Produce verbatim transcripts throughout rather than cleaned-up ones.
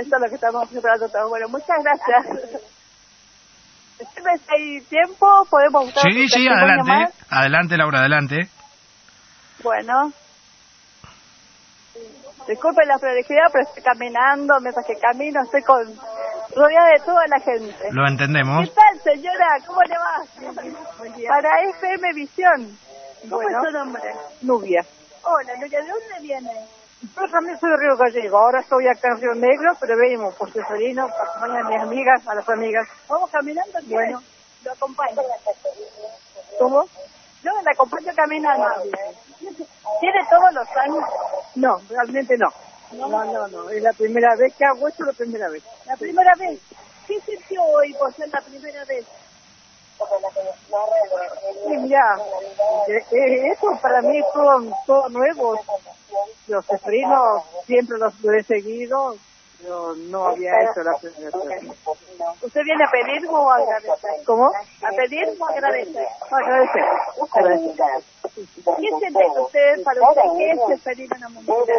Eso es lo que estamos preparando todos. Bueno, muchas gracias. Si hay tiempo, podemos buscar. Sí, sí, adelante. Más. Adelante, Laura, adelante. Bueno. Disculpen la prolijidad, pero estoy caminando, mientras que camino estoy con rodeada de toda la gente. Lo entendemos. ¿Qué tal, señora? ¿Cómo le va? Para F M Visión. ¿Cómo bueno. es su nombre? Nubia. Hola, Nubia, ¿de dónde viene? Yo también soy de Río Gallego, ahora estoy acá en Río Negro, pero venimos por Ceferino, para acompañar a mis amigas, a las amigas. ¿Vamos caminando? Bueno, lo acompaño. ¿Cómo? Yo la acompaño caminando. ¿Tiene todos los años? No, realmente no. No, no, no, no. Es la primera vez que hago esto, la primera vez. ¿La primera vez? ¿Qué sintió hoy por ser la primera vez? Sí, mira, eh, esto para mí es todo, todo nuevo. Los cefrinos siempre los he seguido, pero no había hecho la primera vez. ¿Usted viene a pedir o a agradecer? ¿Cómo? ¿A pedir o a agradecer? Agradecer. Agradecer. ¿Qué siente usted para usted que es ceferino en la montaña?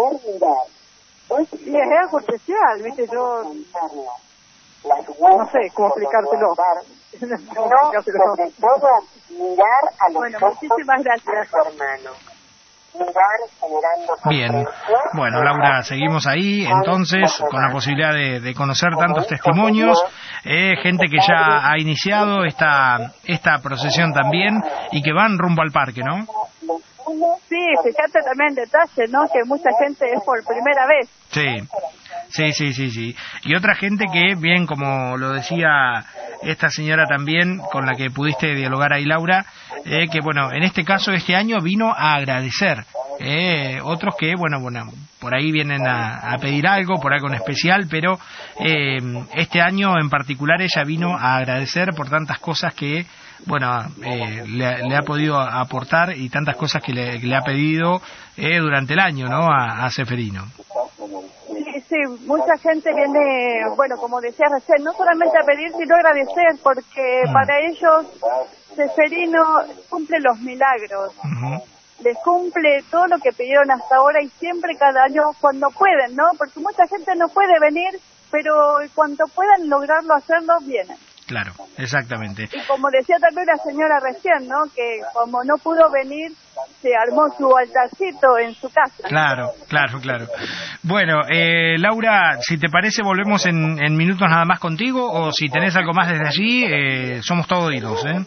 Sí, es algo especial, ¿viste? Yo no sé cómo explicártelo. No, sobre todo, mirar a los bueno, muchísimas gracias. hermano. Bien, bueno, Laura, seguimos ahí entonces con la posibilidad de, de conocer tantos testimonios, eh, gente que ya ha iniciado esta esta procesión también y que van rumbo al parque, ¿no? Sí, fíjate también detalle, ¿no? Que mucha gente es por primera vez. Sí. Sí, sí, sí, sí. Y otra gente que, bien, como lo decía esta señora también, con la que pudiste dialogar ahí, Laura, eh, que, bueno, en este caso, este año vino a agradecer. Eh, otros que, bueno, bueno, por ahí vienen a, a pedir algo, por algo en especial, pero eh, este año en particular ella vino a agradecer por tantas cosas que, bueno, eh, le, le ha podido aportar y tantas cosas que le, que le ha pedido eh, durante el año, ¿no?, a, a Ceferino. Sí, mucha gente viene, bueno, como decía recién, no solamente a pedir, sino a agradecer, porque mm. para ellos Ceferino cumple los milagros, uh-huh. les cumple todo lo que pidieron hasta ahora y siempre cada año cuando pueden, ¿no? Porque mucha gente no puede venir, pero cuando puedan lograrlo hacerlo, vienen. Claro, exactamente. Y como decía también la señora recién, ¿no? Que como no pudo venir, se armó su altarcito en su casa. Claro, claro, claro. Bueno, eh, Laura, si te parece, volvemos en, en minutos nada más contigo, o si tenés algo más desde allí, eh, somos todos oídos, ¿eh?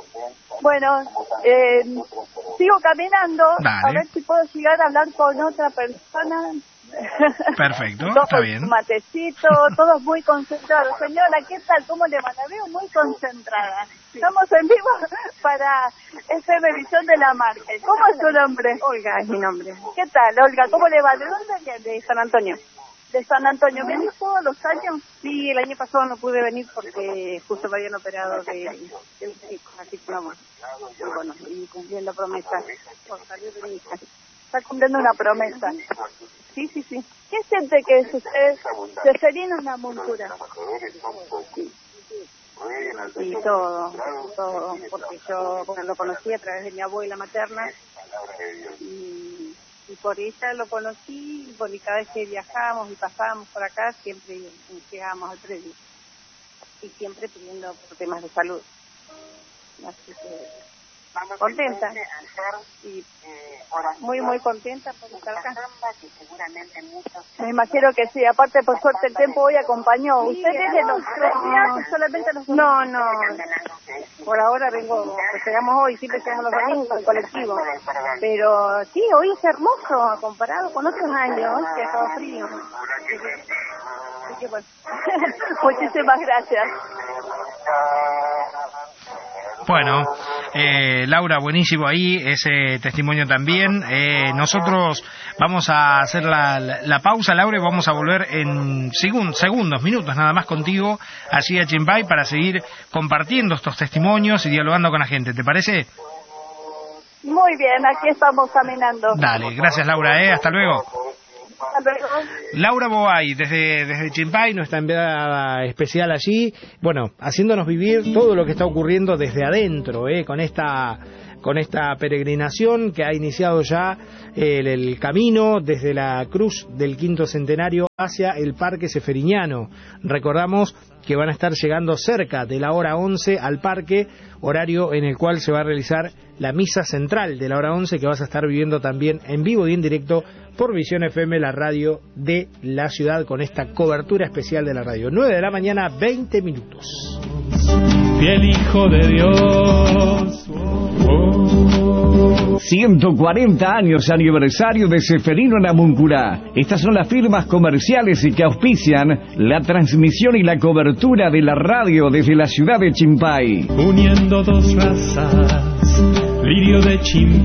Bueno, eh, sigo caminando, Dale. A ver si puedo llegar a hablar con otra persona. Perfecto, todos está bien. Matecito, todos muy concentrados. Señora, ¿qué tal? ¿Cómo le va? La veo muy concentrada. Sí. Estamos en vivo para F M Visión de la Marca. ¿Cómo es su nombre? Olga es mi nombre. ¿Qué tal, Olga? ¿Cómo le va? ¿De dónde viene? De San Antonio. ¿De San Antonio? ¿Venís todos los años? Sí, el año pasado no pude venir porque justo me habían operado de, de un chico, así que vamos. Y bueno, y cumpliendo promesas por salir de mi hija. Está cumpliendo una promesa. Sí, sí, sí. ¿Qué siente que es usted Ceferino en la montura? Sí. Y todo, todo, porque yo bueno, lo conocí a través de mi abuela materna y, y por ella lo conocí y, bueno, y cada vez que viajamos y pasábamos por acá siempre llegábamos al predio y siempre pidiendo por temas de salud. Así que contenta y muy muy contenta por estar acá. Me imagino que sí, aparte por suerte el tiempo hoy acompañó. ¿Usted desde los tres días solamente los No, no, por ahora vengo, pues llegamos hoy, siempre llegamos los domingos al colectivo, pero sí, hoy es hermoso comparado con otros años que ha estado frío. Así que bueno. Muchísimas gracias. Bueno, eh, Laura, buenísimo ahí, ese testimonio también. Eh, nosotros vamos a hacer la, la, la pausa, Laura, y vamos a volver en segun, segundos, minutos nada más contigo, allí a Chimbay, para seguir compartiendo estos testimonios y dialogando con la gente. ¿Te parece? Muy bien, aquí estamos caminando. Dale, gracias, Laura, ¿eh? Hasta luego. Laura Boay, desde, desde Chimpay, nuestra enviada especial allí, bueno, haciéndonos vivir todo lo que está ocurriendo desde adentro, eh, con esta con esta peregrinación que ha iniciado ya el, el camino desde la cruz del quinto centenario hacia el Parque Seferiñano. Recordamos que van a estar llegando cerca de la hora once al parque, horario en el cual se va a realizar la misa central de la hora once, que vas a estar viviendo también en vivo y en directo por Visión F M, la radio de la ciudad, con esta cobertura especial de la radio. nueve de la mañana, veinte minutos. Fiel Hijo de Dios. ciento cuarenta años aniversario de Seferino Namuncurá. Estas son las firmas comerciales y que auspician la transmisión y la cobertura de la radio desde la ciudad de Chimpay. Uniendo dos razas, lirio de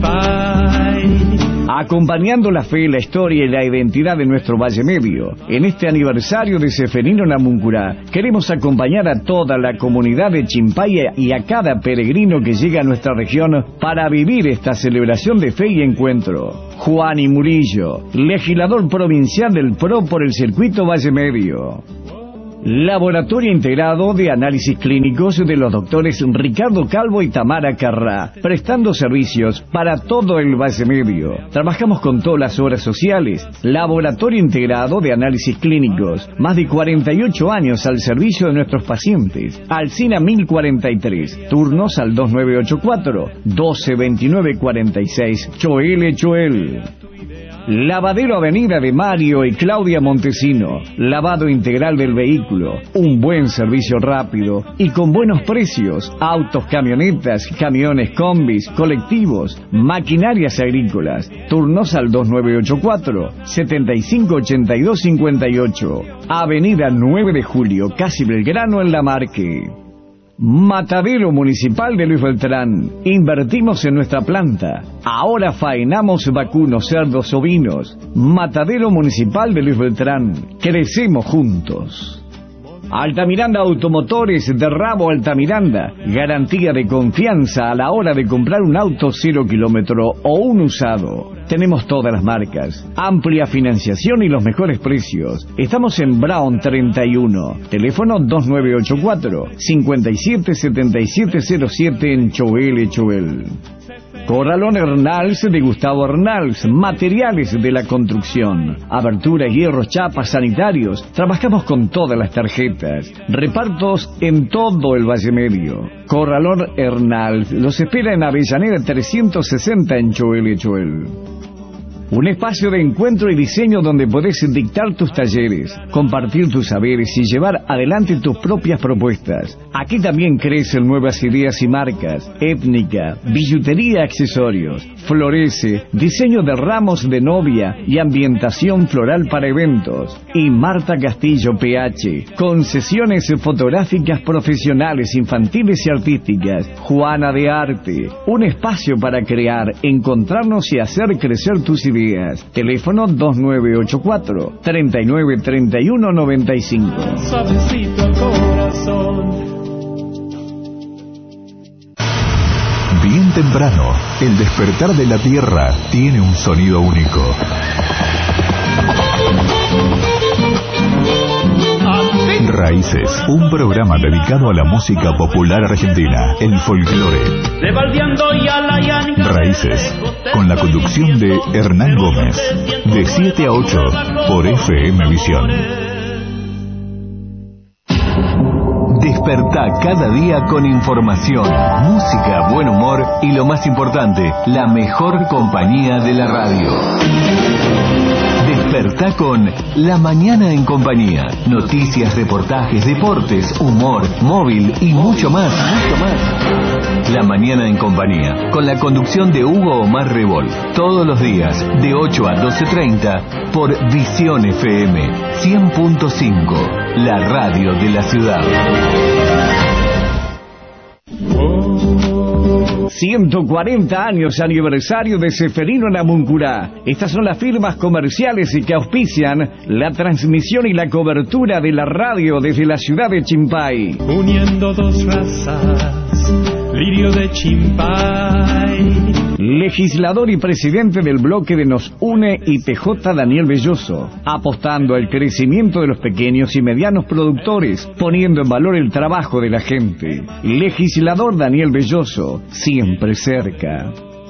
Chimpay. Acompañando la fe, la historia y la identidad de nuestro Valle Medio. En este aniversario de Seferino Namuncurá, queremos acompañar a toda la comunidad de Chimpay y a cada peregrino que llega a nuestra región para vivir esta celebración de fe y encuentro. Juan y Murillo, legislador provincial del P R O por el circuito Valle Medio. Laboratorio Integrado de Análisis Clínicos de los doctores Ricardo Calvo y Tamara Carrá, prestando servicios para todo el Valle Medio. Trabajamos con todas las obras sociales. Laboratorio Integrado de Análisis Clínicos, más de cuarenta y ocho años al servicio de nuestros pacientes. Alsina mil cuarenta y tres, turnos al dos nueve ocho cuatro, doce veintinueve cuarenta y seis, Choel Choel. Lavadero Avenida de Mario y Claudia Montesino, lavado integral del vehículo, un buen servicio rápido y con buenos precios, autos, camionetas, camiones, combis, colectivos, maquinarias agrícolas, turnos al dos nueve ocho cuatro, setenta y cinco ochenta y dos cincuenta y ocho, Avenida nueve de Julio, casi Belgrano en La Marque. Matadero Municipal de Luis Beltrán. Invertimos en nuestra planta. Ahora faenamos vacunos, cerdos, ovinos. Matadero Municipal de Luis Beltrán. Crecemos juntos. Altamiranda Automotores de Rabo Altamiranda. Garantía de confianza a la hora de comprar un auto cero kilómetro o un usado. Tenemos todas las marcas, amplia financiación y los mejores precios. Estamos en Brown treinta y uno, teléfono dos nueve ocho cuatro, cinco siete siete siete cero siete en Choel Choel. Corralón Hernals de Gustavo Hernals, materiales de la construcción, aberturas, hierros, chapas, sanitarios. Trabajamos con todas las tarjetas, repartos en todo el Valle Medio. Corralón Hernals los espera en Avellaneda trescientos sesenta en Choel Choel. Un espacio de encuentro y diseño donde podés dictar tus talleres, compartir tus saberes y llevar adelante tus propias propuestas. Aquí también crecen nuevas ideas y marcas, étnica, billutería, accesorios, florece, diseño de ramos de novia y ambientación floral para eventos. Y Marta Castillo P H, concesiones fotográficas profesionales, infantiles y artísticas. Juana de Arte, un espacio para crear, encontrarnos y hacer crecer tus ideas. Teléfono dos nueve ocho cuatro, treinta y nueve treinta y uno noventa y cinco. Suavecito al corazón. Bien temprano, el despertar de la tierra tiene un sonido único. Raíces, un programa dedicado a la música popular argentina, el folclore. Raíces, con la conducción de Hernán Gómez, de siete a ocho por F M Visión. Despertá cada día con información, música, buen humor y lo más importante, la mejor compañía de la radio. Despertá con La Mañana en Compañía. Noticias, reportajes, deportes, humor, móvil y mucho más. Mucho más. La Mañana en Compañía, con la conducción de Hugo Omar Rebol. Todos los días, de ocho a doce treinta, por Visión F M cien punto cinco, la radio de la ciudad. ciento cuarenta años aniversario de Seferino Namuncurá. Estas son las firmas comerciales y que auspician la transmisión y la cobertura de la radio desde la ciudad de Chimpay. Uniendo dos razas, lirio de Chimpay. legislador y presidente del bloque de Nos Une I P J Daniel Belloso, apostando al crecimiento de los pequeños y medianos productores, poniendo en valor el trabajo de la gente. Legislador Daniel Belloso, siempre cerca.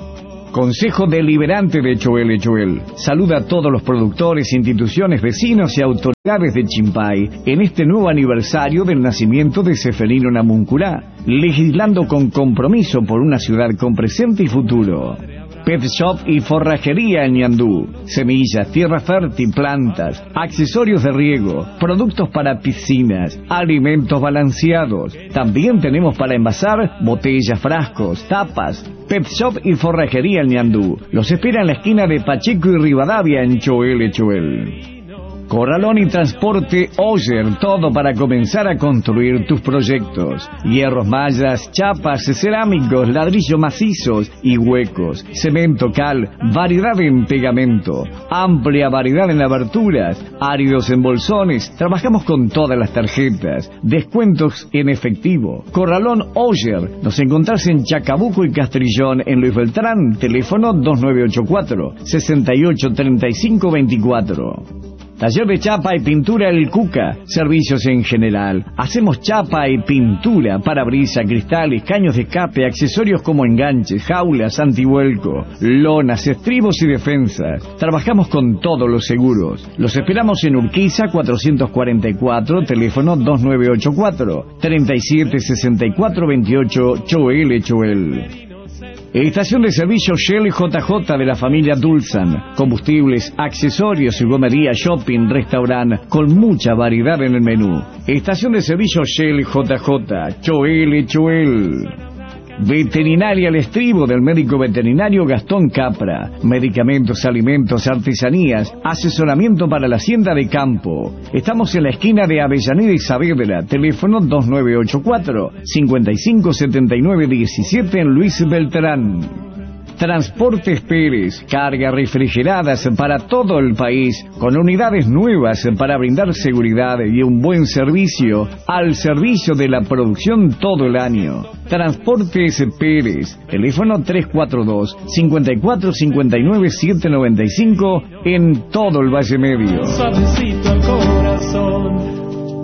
Consejo Deliberante de Choel Echuel saluda a todos los productores, instituciones, vecinos y autoridades de Chimpay en este nuevo aniversario del nacimiento de Seferino Namuncurá, legislando con compromiso por una ciudad con presente y futuro. Pet Shop y Forrajería en Ñandú, semillas, tierra fértil, plantas, accesorios de riego, productos para piscinas, alimentos balanceados. También tenemos para envasar botellas, frascos, tapas. Pet Shop y Forrajería en Ñandú los espera en la esquina de Pacheco y Rivadavia en Choel Echuel. Corralón y Transporte Oyer, todo para comenzar a construir tus proyectos. Hierros, mallas, chapas, cerámicos, ladrillos macizos y huecos, cemento, cal, variedad en pegamento, amplia variedad en aberturas, áridos en bolsones. Trabajamos con todas las tarjetas, descuentos en efectivo. Corralón Oyer, nos encontrás en Chacabuco y Castrillón en Luis Beltrán, teléfono dos nueve ocho cuatro, seis ocho tres cinco dos cuatro. Taller de chapa y pintura El Cuca, servicios en general. Hacemos chapa y pintura, parabrisas, cristales, caños de escape, accesorios como enganches, jaulas, antivuelco, lonas, estribos y defensas. Trabajamos con todos los seguros. Los esperamos en Urquiza cuatrocientos cuarenta y cuatro, teléfono dos nueve ocho cuatro, tres siete seis cuatro dos ocho, Choel Choel. Estación de servicio Shell J J de la familia Dulsan. Combustibles, accesorios, gomería, shopping, restaurante, con mucha variedad en el menú. Estación de servicio Shell J J, Choel Choel. Veterinaria El Estribo del médico veterinario Gastón Capra. Medicamentos, alimentos, artesanías, asesoramiento para la hacienda de campo. Estamos en la esquina de Avellaneda y Saavedra. Teléfono dos nueve ocho cuatro, cinco cinco siete nueve uno siete en Luis Beltrán. Transportes Pérez, cargas refrigeradas para todo el país, con unidades nuevas para brindar seguridad y un buen servicio, al servicio de la producción todo el año. Transportes Pérez, teléfono tres cuatro dos, cinco cuatro cinco nueve siete nueve cinco en todo el Valle Medio. Suavecito al corazón.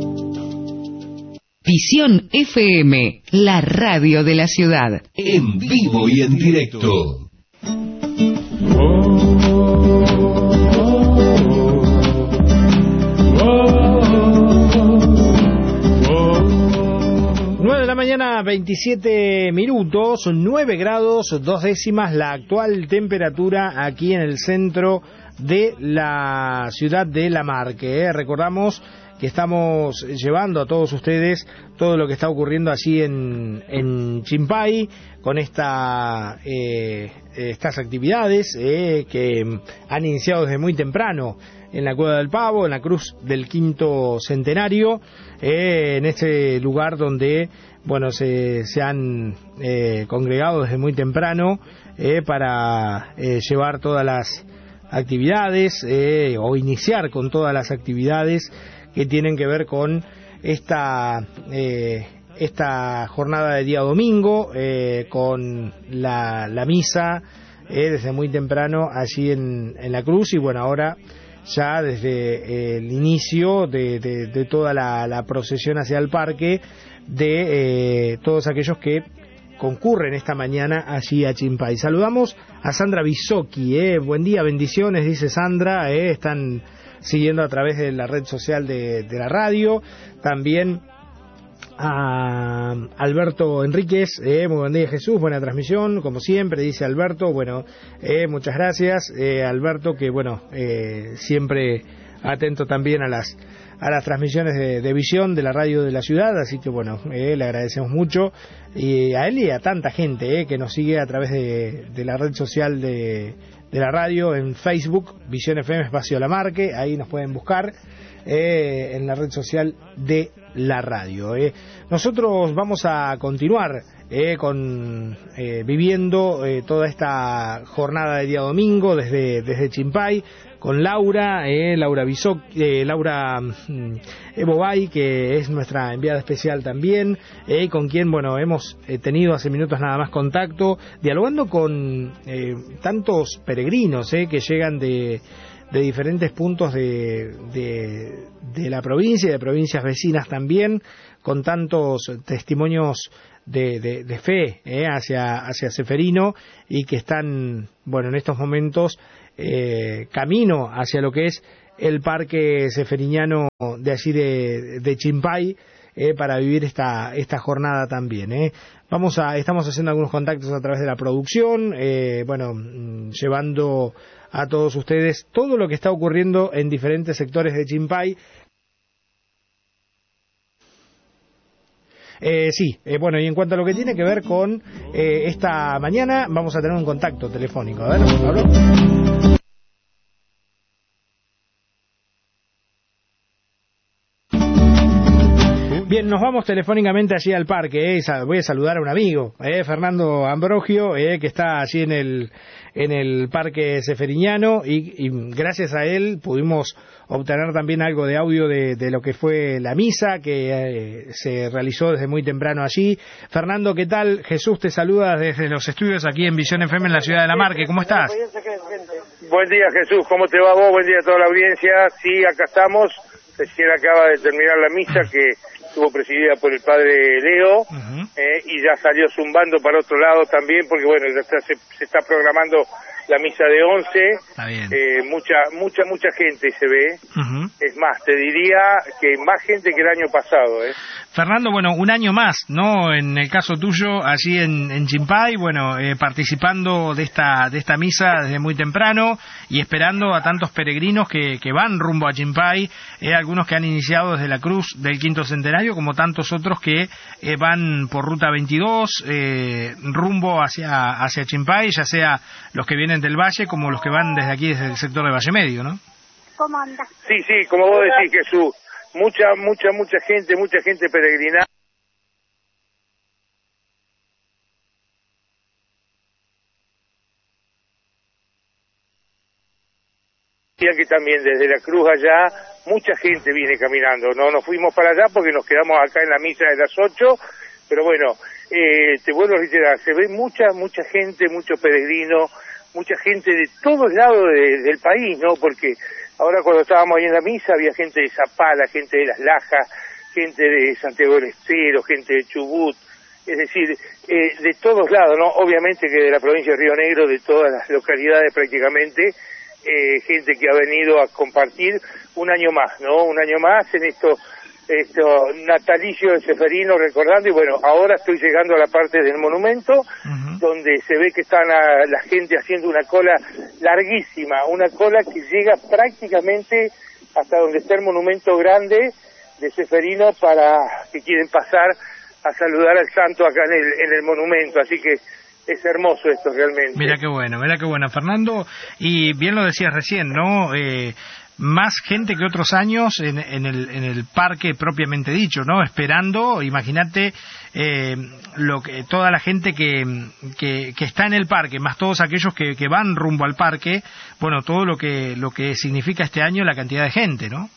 Visión F M, la radio de la ciudad. En vivo y en directo. nueve de la mañana, veintisiete minutos, nueve grados, dos décimas la actual temperatura aquí en el centro de la ciudad de La Marque. ¿eh? Recordamos que estamos llevando a todos ustedes todo lo que está ocurriendo allí en, en Chimpay con esta, eh, estas actividades eh, que han iniciado desde muy temprano en la Cueva del Pavo, en la Cruz del Quinto Centenario, eh, en este lugar donde bueno se, se han eh, congregado desde muy temprano eh, para eh, llevar todas las actividades eh, o iniciar con todas las actividades que tienen que ver con esta eh, esta jornada de día domingo, eh, con la, la misa eh, desde muy temprano allí en, en la Cruz, y bueno, ahora ya desde el inicio de, de, de toda la, la procesión hacia el parque, de eh, todos aquellos que concurren esta mañana allí a Chimpay. Saludamos a Sandra Bisocchi, eh. buen día, bendiciones, dice Sandra, eh. están siguiendo a través de la red social de, de la radio. También a Alberto Enríquez, eh, muy buen día Jesús, buena transmisión, como siempre, dice Alberto. Bueno, eh, muchas gracias, eh, Alberto, que bueno, eh, siempre atento también a las a las transmisiones de, de visión de la radio de la ciudad, así que bueno, eh, le agradecemos mucho, y a él y a tanta gente eh, que nos sigue a través de, de la red social de, de la radio en Facebook, Visión F M Espacio La Marque, ahí nos pueden buscar, eh, en la red social de la radio. Eh. Nosotros vamos a continuar eh, con eh, viviendo eh, toda esta jornada de día domingo desde, desde Chimpay, con Laura, eh, Laura Bisoc, eh, Laura eh, Bobay, que es nuestra enviada especial también, eh, con quien, bueno, hemos eh, tenido hace minutos nada más contacto, dialogando con eh, tantos peregrinos eh, que llegan de, de diferentes puntos de, de, de la provincia y de provincias vecinas también, con tantos testimonios de, de, de fe eh, hacia, hacia Ceferino, y que están, bueno, en estos momentos Eh, camino hacia lo que es el parque ceferiñano de allí de, de Chimpay, eh, para vivir esta esta jornada también. Eh. Vamos a estamos haciendo algunos contactos a través de la producción, eh, bueno, llevando a todos ustedes todo lo que está ocurriendo en diferentes sectores de Chimpay. Eh, sí, eh, bueno, y en cuanto a lo que tiene que ver con eh, esta mañana, vamos a tener un contacto telefónico. A ver, Pablo. Bien, nos vamos telefónicamente allí al parque. Eh. Voy a saludar a un amigo, eh, Fernando Ambrogio, eh, que está allí en el en el parque ceferiñano, y, y gracias a él pudimos obtener también algo de audio de, de lo que fue la misa que eh, se realizó desde muy temprano allí. Fernando, ¿qué tal? Jesús te saluda desde los estudios aquí en Visión F M en la ciudad de La Marque. ¿Cómo estás? Buen día, Jesús. ¿Cómo te va vos? Buen día a toda la audiencia. Sí, acá estamos. Recién acaba de terminar la misa que estuvo presidida por el padre Leo, uh-huh. eh, y ya salió zumbando para otro lado también, porque bueno, ya está, se, se está programando la misa de once. Está bien. Eh, mucha, mucha, mucha gente se ve. Uh-huh. Es más, te diría que más gente que el año pasado, ¿eh? Fernando, bueno, un año más, ¿no? En el caso tuyo, allí en, en Chimpay, bueno, eh, participando de esta de esta misa desde muy temprano y esperando a tantos peregrinos que, que van rumbo a Chimpay, eh, algunos que han iniciado desde la cruz del quinto centenario, como tantos otros que eh, van por ruta veintidós, eh, rumbo hacia hacia Chimpay, ya sea los que vienen del valle como los que van desde aquí, desde el sector de Valle Medio, ¿no? ¿Cómo anda? Sí, sí, como vos decís, Jesús. Mucha, mucha, mucha gente, mucha gente peregrina. Que también desde la cruz allá, mucha gente viene caminando. No nos fuimos para allá porque nos quedamos acá en la misa de las ocho, pero bueno, eh, te vuelvo a reiterar, se ve mucha, mucha gente, muchos peregrinos, mucha gente de todos lados de, del país, ¿no? Porque ahora cuando estábamos ahí en la misa había gente de Zapala, gente de Las Lajas, gente de Santiago del Estero, gente de Chubut, es decir, eh, de todos lados, ¿no? Obviamente que de la provincia de Río Negro, de todas las localidades prácticamente, eh, gente que ha venido a compartir un año más, ¿no? Un año más en esto, esto natalicio de Ceferino, recordando, y bueno, ahora estoy llegando a la parte del monumento, uh-huh. donde se ve que están a, la gente haciendo una cola larguísima, una cola que llega prácticamente hasta donde está el monumento grande de Ceferino, para que quieren pasar a saludar al santo acá en el, en el monumento, así que es hermoso esto realmente. Mira qué bueno, mira qué bueno, Fernando, y bien lo decías recién, ¿no? Eh, más gente que otros años en, en, el, en el parque propiamente dicho, ¿no? Esperando, imagínate, eh, lo que toda la gente que, que, que está en el parque, más todos aquellos que, que van rumbo al parque, bueno, todo lo que lo que significa este año la cantidad de gente, ¿no?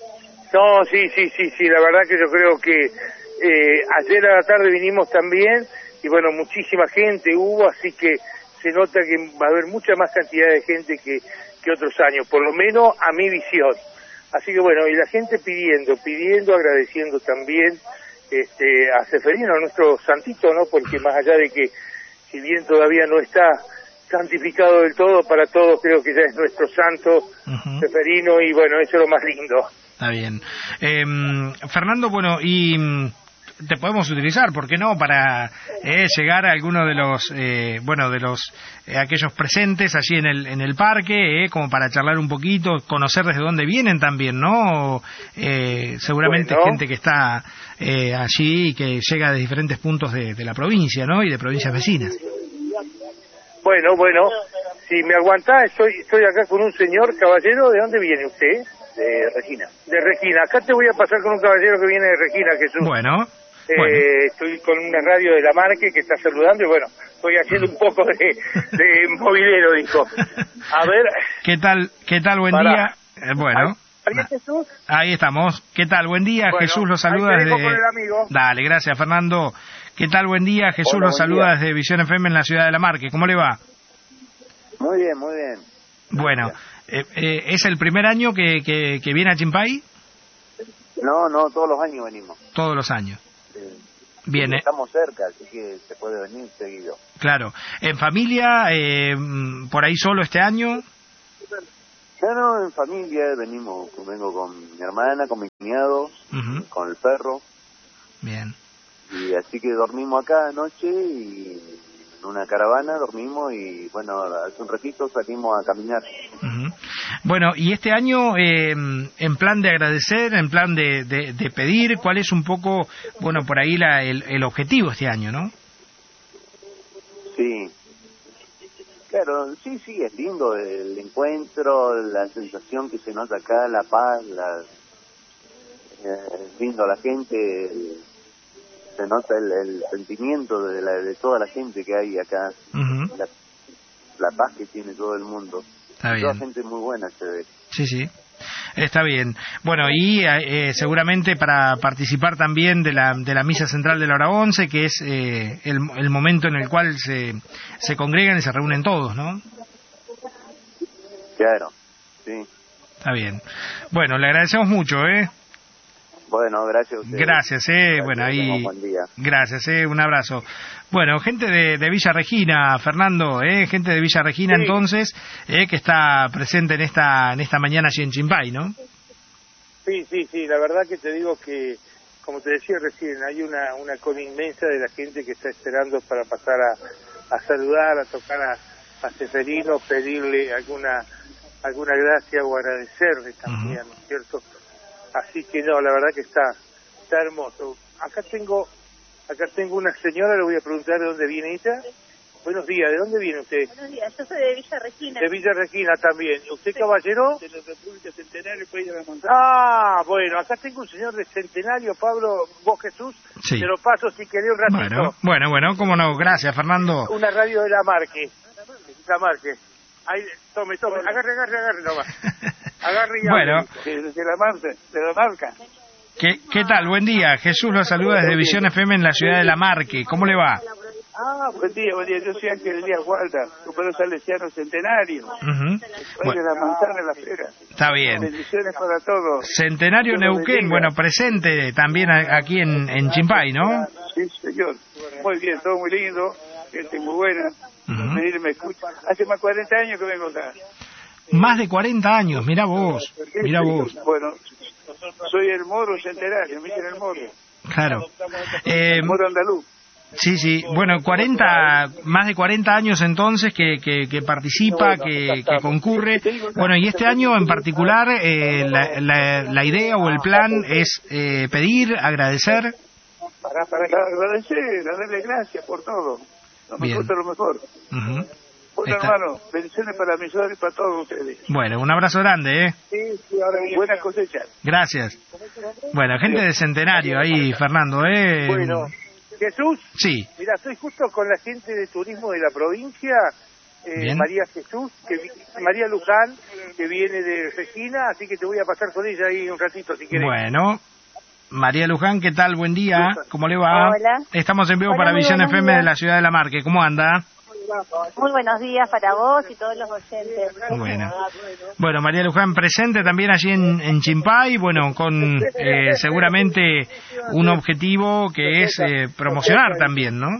No, sí, sí, sí, sí, la verdad que yo creo que eh, ayer a la tarde vinimos también, y bueno, muchísima gente hubo, así que se nota que va a haber mucha más cantidad de gente que que otros años, por lo menos a mi visión. Así que bueno, y la gente pidiendo, pidiendo, agradeciendo también este, a Ceferino, a nuestro santito, ¿no? Porque más allá de que, si bien todavía no está santificado del todo, para todos creo que ya es nuestro santo, uh-huh. Ceferino, y bueno, eso es lo más lindo. Está bien. Eh, Fernando, bueno, y te podemos utilizar, ¿por qué no?, para eh, llegar a alguno de los, eh, bueno, de los eh, aquellos presentes allí en el en el parque, eh, como para charlar un poquito, conocer desde dónde vienen también, ¿no? Eh, seguramente bueno. gente que está eh, allí y que llega de diferentes puntos de, de la provincia, ¿no? Y de provincias vecinas. Bueno, bueno, si me aguantás, estoy, estoy acá con un señor caballero. ¿De dónde viene usted? de Regina. De Regina. Acá te voy a pasar con un caballero que viene de Regina, Jesús. Bueno. Eh, bueno. Estoy con una radio de la Marque que está saludando y bueno, estoy haciendo un poco de, de movilero, dijo. A ver. ¿Qué tal, qué tal? Buen Pará. día. Eh, bueno. ¿Ahí Jesús? Ahí estamos. ¿Qué tal? Buen día. Bueno, Jesús los saluda ahí te dejo desde... con el amigo. Dale, gracias, Fernando. ¿Qué tal? Buen día. Jesús Hola, los buen saluda día. desde Visión F M en la ciudad de La Marque. ¿Cómo le va? Muy bien, muy bien. Bueno, eh, eh, ¿es el primer año que, que, que viene a Chimpay? No, no, todos los años venimos. Todos los años. Eh, Viene. Estamos cerca, así que se puede venir seguido. Claro. ¿En familia? Eh, ¿Por ahí solo este año? No, no, en familia venimos, vengo con mi hermana, con mi cuñado, Uh-huh. con el perro. Bien. Y así que dormimos acá anoche y en una caravana dormimos y bueno, hace un ratito salimos a caminar. Uh-huh. Bueno, y este año, eh, en plan de agradecer, en plan de, de, de pedir, ¿cuál es un poco, bueno, por ahí la, el, el objetivo este año, no? Sí. Claro, sí, sí, es lindo el encuentro, la sensación que se nota acá, la paz, la, eh, es lindo la gente, el- se nota el, el sentimiento de, la, de toda la gente que hay acá, Uh-huh. la, la paz que tiene todo el mundo. Está Toda bien. gente muy buena se ve. Sí, sí. Está bien. Bueno, y eh, seguramente para participar también de la, de la misa central de la hora once, que es eh, el, el momento en el cual se, se congregan y se reúnen todos, ¿no? Claro, sí. Está bien. Bueno, le agradecemos mucho, ¿eh? Bueno, gracias a ustedes. Gracias, eh. Gracias, Bueno, tengan ahí. buen día. Gracias, eh. Un abrazo. Bueno, gente de, de Villa Regina, Fernando, eh. Gente de Villa Regina, Sí. entonces, eh, que está presente en esta en esta mañana allí en Chimpay, ¿no? Sí, sí, sí, la verdad que te digo que, como te decía recién, hay una, una cola inmensa de la gente que está esperando para pasar a, a saludar, a tocar a, a Seferino, pedirle alguna alguna gracia o agradecerle también, ¿no es cierto? Así que no, la verdad que está, está hermoso. Acá tengo, acá tengo una señora, le voy a preguntar de dónde viene ella. Buenos días, ¿de dónde viene usted? Buenos días, yo soy de Villa Regina. De Villa Regina también. ¿Usted, caballero? De la República Centenario, País de la Montaña. Ah, bueno, acá tengo un señor de Centenario, Pablo, vos Jesús, Sí. te lo paso si querés un ratito. Bueno, bueno, bueno, cómo no. Gracias, Fernando. Una radio de la Marque, la Marque. Ahí, tome, tome, agarre, agarre, agarre nomás. Agarre y Bueno. hable. De, de la marca, de la marca. ¿Qué, ¿Qué tal? Buen día. Jesús lo saluda desde Visión F M en la ciudad de La Marque. ¿Cómo le va? Ah, buen día, buen día. Yo soy Ángel Elías Gualda, supero salesiano centenario. Ujú. Después Bueno, de la manzana de la fera. está bien. Bendiciones para todos. Centenario Dios los Neuquén, bendiga. bueno, presente también a- aquí en, en Chimpay, ¿no? Sí, señor. Muy bien, todo muy lindo. Gente muy buena. Ujú. Venir y me escucha. Hace más de cuarenta años que vengo acá. Más de cuarenta años, mira vos, mira vos. Bueno, soy el moro centenario, me dicen el moro. Claro. Eh, El moro andaluz. sí, sí, bueno, cuarenta, más de cuarenta años entonces que, que, que participa, que, que concurre. Bueno, y este año en particular eh, la, la, la idea o el plan es eh, pedir, agradecer. Para, para agradecer, darle gracias por todo. Lo Bien. mejor de lo mejor. Ujú. Bueno, Está. hermano, bendiciones para mis y para todos ustedes. Bueno, un abrazo grande, ¿eh? Sí, sí, ahora buenas cosechas. Gracias. Bueno, gente de Centenario ahí, Fernando, ¿eh? Bueno, Jesús, Sí, mira, estoy justo con la gente de turismo de la provincia, eh, Bien. María Jesús, que vi- María Luján, que viene de Regina, así que te voy a pasar con ella ahí un ratito si quieres. bueno. María Luján, ¿qué tal? Buen día. ¿Cómo le va? Hola. Estamos en vivo Hola, para muy Visión buenos F M de días. la ciudad de La Marque. ¿Cómo anda? Muy buenos días para vos y todos los oyentes. Bueno. Bueno, María Luján presente también allí en, en Chimpay, bueno, con eh, seguramente un objetivo que es eh, promocionar también, ¿no?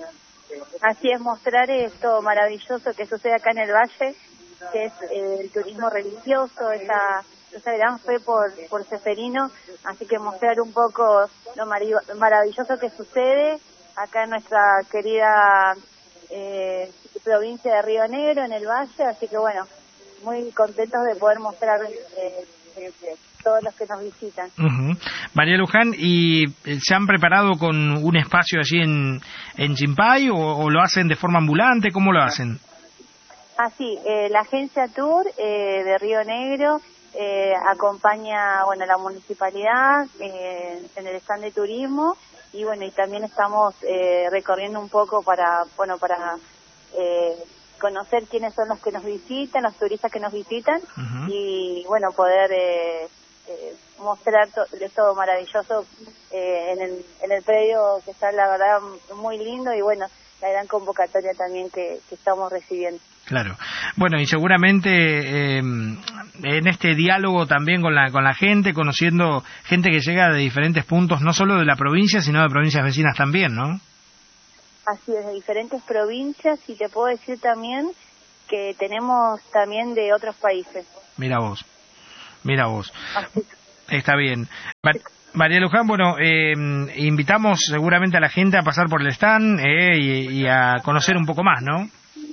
Así es, mostrar esto maravilloso que sucede acá en el Valle, que es eh, el turismo religioso, esa, esa gran fe por, por Seferino, así que mostrar un poco lo mari- maravilloso que sucede acá en nuestra querida eh, provincia de Río Negro, en el Valle, así que bueno, muy contentos de poder mostrar eh, eh, todos los que nos visitan. Ujú. María Luján, ¿y eh, se han preparado con un espacio allí en, en Chimpay o, o lo hacen de forma ambulante? ¿Cómo lo hacen? Así, eh, la agencia Tour eh, de Río Negro eh, acompaña, bueno, la municipalidad eh, en el stand de turismo y bueno, y también estamos eh, recorriendo un poco para, bueno, para eh, conocer quiénes son los que nos visitan, los turistas que nos visitan uh-huh. y bueno, poder eh, eh, mostrar to- todo maravilloso eh, en el en el predio que está la verdad muy lindo y bueno, la gran convocatoria también que, que estamos recibiendo. Claro. Bueno, y seguramente eh, en este diálogo también con la con la gente, conociendo gente que llega de diferentes puntos, no solo de la provincia, sino de provincias vecinas también, ¿no? Así es, de diferentes provincias, y te puedo decir también que tenemos también de otros países. Mira vos, mira vos. Así. Está bien. María Luján, bueno, eh, invitamos seguramente a la gente a pasar por el stand eh, y, y a conocer un poco más, ¿no?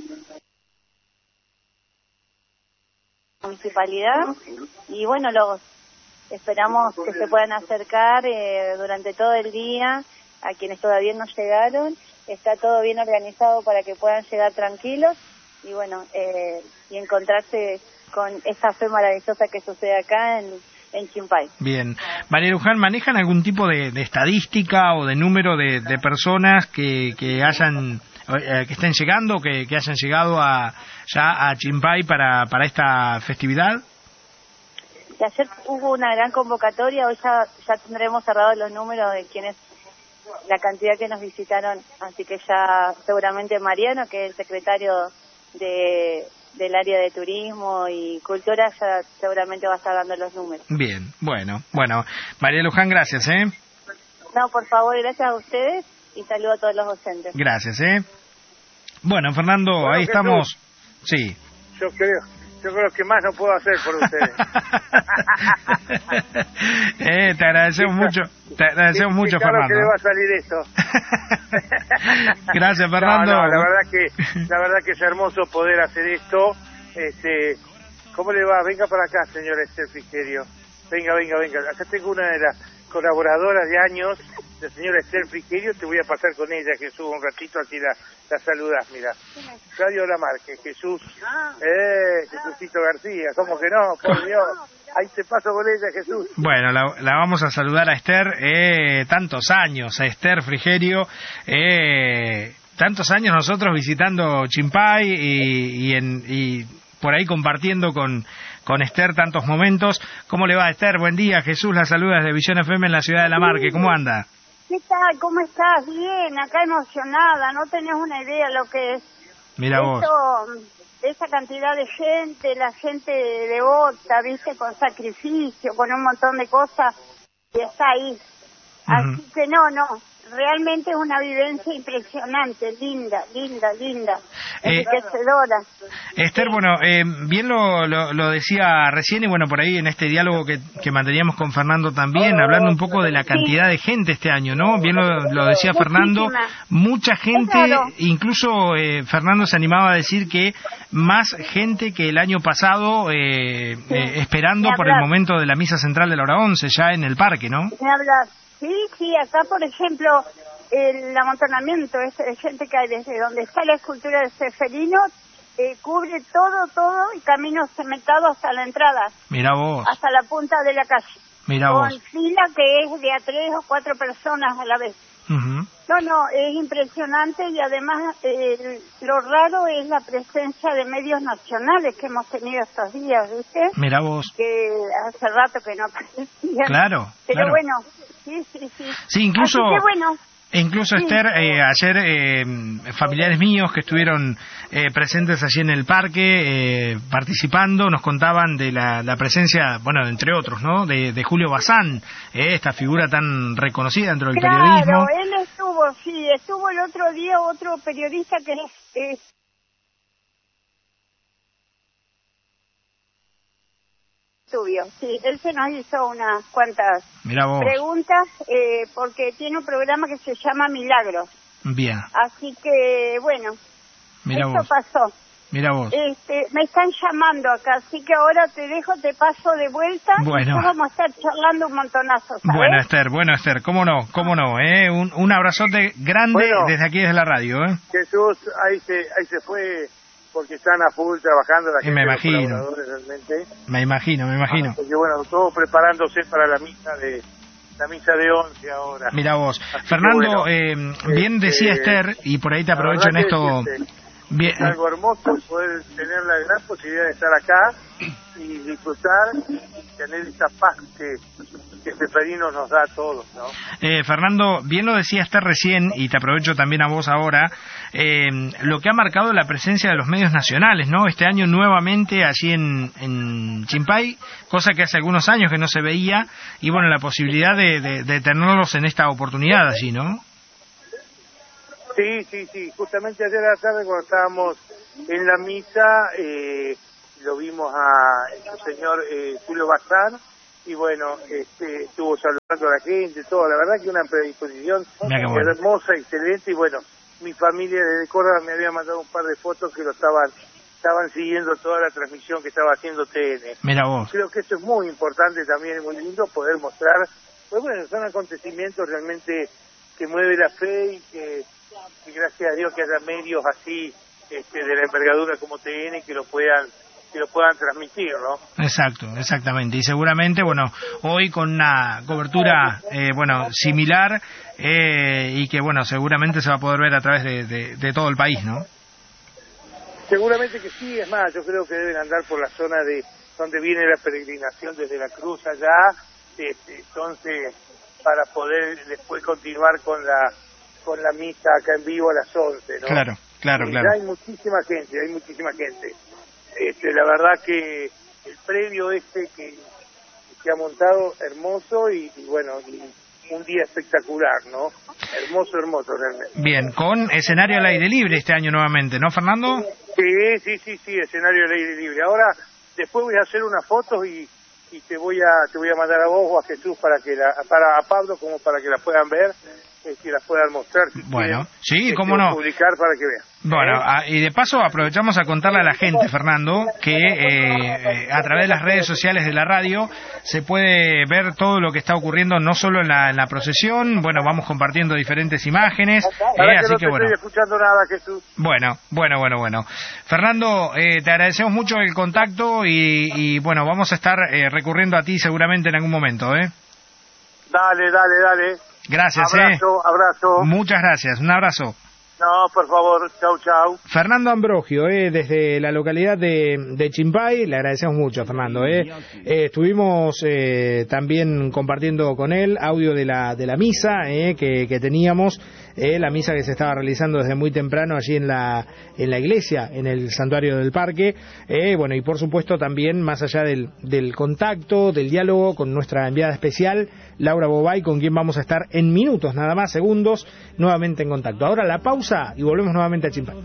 Municipalidad y bueno, los esperamos que se puedan acercar eh, durante todo el día a quienes todavía no llegaron. Está todo bien organizado para que puedan llegar tranquilos y bueno, eh, y encontrarse con esta fe maravillosa que sucede acá en, en Chimpay. Bien. María Luján, ¿manejan algún tipo de, de estadística o de número de, de personas que, que hayan eh, que estén llegando, que, que hayan llegado a ya a Chimpay para, para esta festividad? Y ayer hubo una gran convocatoria, hoy ya, ya tendremos cerrados los números de quienes, la cantidad que nos visitaron, así que ya seguramente Mariano, que es el secretario de del área de turismo y cultura, ya seguramente va a estar dando los números. Bien, bueno, bueno. María Luján, gracias, ¿eh? No, por favor, gracias a ustedes y saludo a todos los docentes. Gracias, ¿eh? Bueno, Fernando, bueno, ahí estamos. Tú. Sí. Yo creo, yo creo que más no puedo hacer por ustedes. eh, te agradecemos mucho, te agradecemos mucho, claro, Fernando. Que le va a salir esto. Gracias, Fernando. No, no, la verdad que, la verdad que es hermoso poder hacer esto. Este, ¿cómo le va? Venga para acá, señor Esther Frigerio. Venga, venga, venga. Acá tengo una de las colaboradoras de años, la señora Esther Frigerio. Te voy a pasar con ella, Jesús, un ratito, así la, la saludas, mira. Radio La Marque, Jesús. Eh, Jesucito García, ¿cómo que no? Por Dios. Ahí te paso con ella, Jesús. Bueno, la, la vamos a saludar a Esther, eh, tantos años, a Esther Frigerio, eh, tantos años nosotros visitando Chimpay y, y, en, y por ahí compartiendo con, con Esther tantos momentos. ¿Cómo le va, Esther? Buen día, Jesús la saluda desde Visión F M en la ciudad de La Marque. ¿Cómo anda? ¿Qué tal? ¿Cómo estás? Bien, acá emocionada, no tenés una idea lo que es. Mira Esto, vos. Esa cantidad de gente, la gente devota, viste, con sacrificio, con un montón de cosas, y está ahí. Uh-huh. Así que no, no, realmente es una vivencia impresionante, linda, linda, linda, eh, enriquecedora. Esther, bueno, eh, bien lo, lo, lo decía recién, y bueno, por ahí en este diálogo que, que manteníamos con Fernando también, hablando un poco de la cantidad sí. de gente este año, ¿no? Bien lo, lo decía Fernando, mucha gente, claro. Incluso eh, Fernando se animaba a decir que más gente que el año pasado, eh, sí. eh, esperando por el momento de la misa central de la hora once, ya en el parque, ¿no? Me hablas. Sí, sí, acá por ejemplo el amontonamiento este de gente que hay desde donde está la escultura de Ceferino eh, cubre todo, todo y caminos cementados hasta la entrada. Mira vos. Hasta la punta de la calle. Mira con vos. Fila que es de a tres o cuatro personas a la vez. Uh-huh. No, no, es impresionante y además eh, lo raro es la presencia de medios nacionales que hemos tenido estos días, ¿viste? Mira vos. Que hace rato que no aparecían. Claro, Pero claro. bueno, sí, sí, sí. Sí, incluso... Así que bueno... Incluso, sí, Esther, eh, ayer eh, familiares míos que estuvieron eh, presentes allí en el parque, eh, participando, nos contaban de la, la presencia, bueno, entre otros, ¿no?, de, de Julio Bazán, eh, esta figura tan reconocida dentro del claro, periodismo. Claro, él estuvo, sí, estuvo el otro día otro periodista que es... es... Sí, él se nos hizo unas cuantas preguntas eh, porque tiene un programa que se llama Milagros. Bien. Así que, bueno, Mira eso vos. pasó. Mira vos. Este, me están llamando acá, así que ahora te dejo, te paso de vuelta. Bueno. Y vamos a estar charlando un montonazo, ¿sabes? Bueno, Esther, bueno, Esther, cómo no, cómo no, ¿eh? Un, un abrazote grande bueno, desde aquí, desde la radio, ¿eh? Jesús, ahí se, ahí se fue porque están a full trabajando la y gente, me imagino. los colaboradores realmente. Me imagino, me imagino. Porque bueno, todos preparándose para la misa de la misa de once ahora. Mira vos, Así Fernando, bueno, eh, bien este, decía Esther, y por ahí te aprovecho en esto. Es, este, bien, es algo hermoso poder tener la gran posibilidad de estar acá y disfrutar y tener esa paz que, que Seferino nos da a todos, ¿no? Eh, Fernando, bien lo decía Esther recién, y te aprovecho también a vos ahora, eh, lo que ha marcado la presencia de los medios nacionales, ¿no? Este año nuevamente allí en, en Chimpay, cosa que hace algunos años que no se veía, y bueno, la posibilidad de, de, de tenerlos en esta oportunidad allí, ¿no? Sí, sí, sí, justamente ayer a la tarde cuando estábamos en la misa, eh, lo vimos a el señor eh, Julio Bazán, y bueno, este, estuvo saludando a la gente, todo, la verdad que una predisposición bueno. hermosa, excelente, y bueno, mi familia desde Córdoba me había mandado un par de fotos que lo estaban estaban siguiendo toda la transmisión que estaba haciendo T N. Mira vos. Creo que eso es muy importante también, es muy lindo poder mostrar, pues bueno, son acontecimientos realmente que mueve la fe y que, y gracias a Dios que haya medios así este, de la envergadura como T N que lo puedan que lo puedan transmitir, ¿no? Exacto, exactamente. Y seguramente, bueno, hoy con una cobertura, eh, bueno, similar, eh, y que, bueno, seguramente se va a poder ver a través de, de, de todo el país, ¿no? Seguramente que sí, es más, yo creo que deben andar por la zona de donde viene la peregrinación desde la cruz allá, este, entonces, para poder después continuar con la con la misa acá en vivo a las once, ¿no? Claro, claro, y claro. Hay muchísima gente, hay muchísima gente. Este, la verdad que el previo este que se ha montado hermoso y, y bueno, y un día espectacular, ¿no? Hermoso, hermoso realmente. Bien, con escenario al aire libre este año nuevamente, ¿no, Fernando? Sí, sí, sí, sí, escenario al aire libre. Ahora, después voy a hacer unas fotos y, y te voy a te voy a mandar a vos o a Jesús para que la, para a Pablo como para que la puedan ver. Eh, que las puedan mostrar. Si bueno, quieren, sí, cómo no. Publicar para que vean. Bueno, ¿Eh? a, y de paso aprovechamos a contarle a la gente, Fernando, que eh, a través de las redes sociales de la radio se puede ver todo lo que está ocurriendo, no solo en la, en la procesión, bueno, vamos compartiendo diferentes imágenes, Para eh, que así no que te bueno. Estoy escuchando nada, Jesús. Bueno, bueno, bueno, bueno. Fernando, eh, te agradecemos mucho el contacto y, y bueno, vamos a estar eh, recurriendo a ti seguramente en algún momento, ¿eh? Dale, dale, dale. Gracias, abrazo, eh. Abrazo, Muchas gracias, un abrazo. No, por favor, chau, chau. Fernando Ambrogio, eh, desde la localidad de, de Chimpay, le agradecemos mucho a Fernando. Eh. Eh, estuvimos eh, también compartiendo con él audio de la de la misa eh, que, que teníamos, eh, la misa que se estaba realizando desde muy temprano allí en la en la iglesia, en el santuario del parque. Eh, bueno, y por supuesto también, más allá del, del contacto, del diálogo con nuestra enviada especial, Laura Bobay, con quien vamos a estar en minutos, nada más, segundos, nuevamente en contacto. Ahora la pausa y volvemos nuevamente a Chimpay.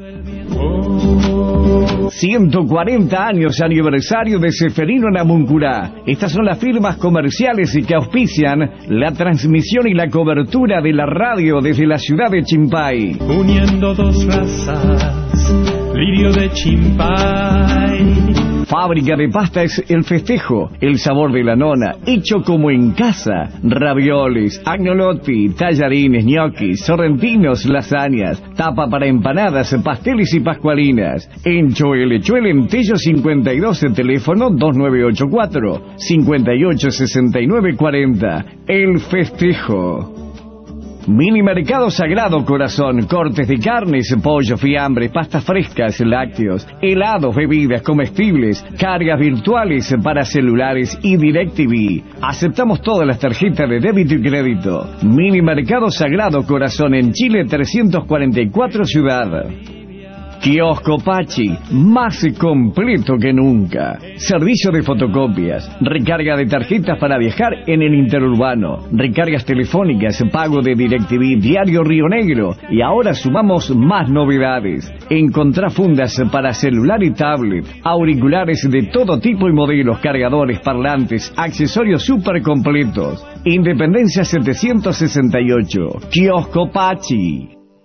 ciento cuarenta años aniversario de Seferino Namuncurá. Estas son las firmas comerciales y que auspician la transmisión y la cobertura de la radio desde la ciudad de Chimpay. Uniendo dos razas, Lirio de Chimpay. Fábrica de pasta es El Festejo, el sabor de la nona, hecho como en casa. Ravioles, agnolotti, tallarines, ñoquis, sorrentinos, lasañas, tapa para empanadas, pasteles y pascualinas. En Choelechuel, en Tello cincuenta y dos, el teléfono dos nueve ocho cuatro, cinco ocho seis nueve cuatro cero. El Festejo. Mini Mercado Sagrado Corazón, cortes de carnes, pollo, fiambre, pastas frescas, lácteos, helados, bebidas comestibles, cargas virtuales para celulares y DirecTV. Aceptamos todas las tarjetas de débito y crédito. Mini Mercado Sagrado Corazón en Chile trescientos cuarenta y cuatro Ciudad. Kiosco Pachi, más completo que nunca. Servicio de fotocopias, recarga de tarjetas para viajar en el interurbano, recargas telefónicas, pago de DirecTV, Diario Río Negro, y ahora sumamos más novedades. Encontrá fundas para celular y tablet, auriculares de todo tipo y modelos, cargadores, parlantes, accesorios súper completos. Independencia setecientos sesenta y ocho, Kiosco Pachi.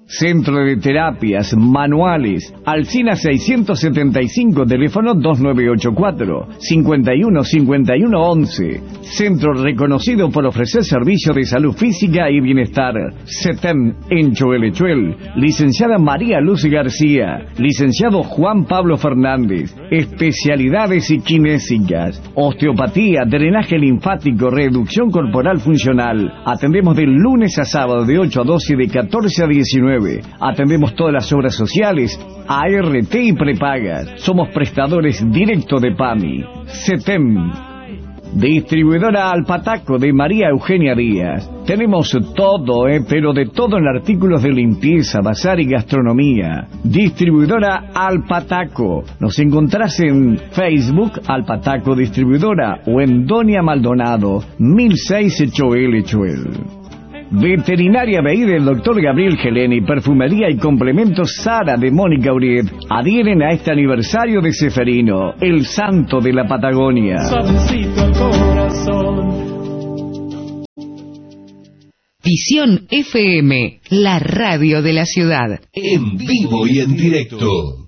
Centro de Terapias Manuales, Alsina seiscientos setenta y cinco, teléfono dos nueve ocho cuatro, cinco uno cinco uno once. Centro reconocido por ofrecer servicio de salud física y bienestar. CETEM en Choelechuel. Licenciada María Luz García. Licenciado Juan Pablo Fernández. Especialidades y kinésicas. Osteopatía, drenaje linfático, reducción corporal funcional. Atendemos de lunes a sábado de ocho a doce y de catorce a diecinueve. Atendemos todas las obras sociales, A R T y prepagas. Somos prestadores directos de PAMI. CETEM. Distribuidora Alpataco de María Eugenia Díaz. Tenemos todo, eh, pero de todo en artículos de limpieza, bazar y gastronomía. Distribuidora Alpataco. Nos encontrás en Facebook, Alpataco Distribuidora, o en Doña Maldonado, mil seis Choel Choel. Veterinaria B I del doctor Gabriel Geleni, perfumería y complementos Sara de Mónica Uriet adhieren a este aniversario de Ceferino, el santo de la Patagonia. Suavecito al corazón. Visión F M, la radio de la ciudad. En vivo y en directo.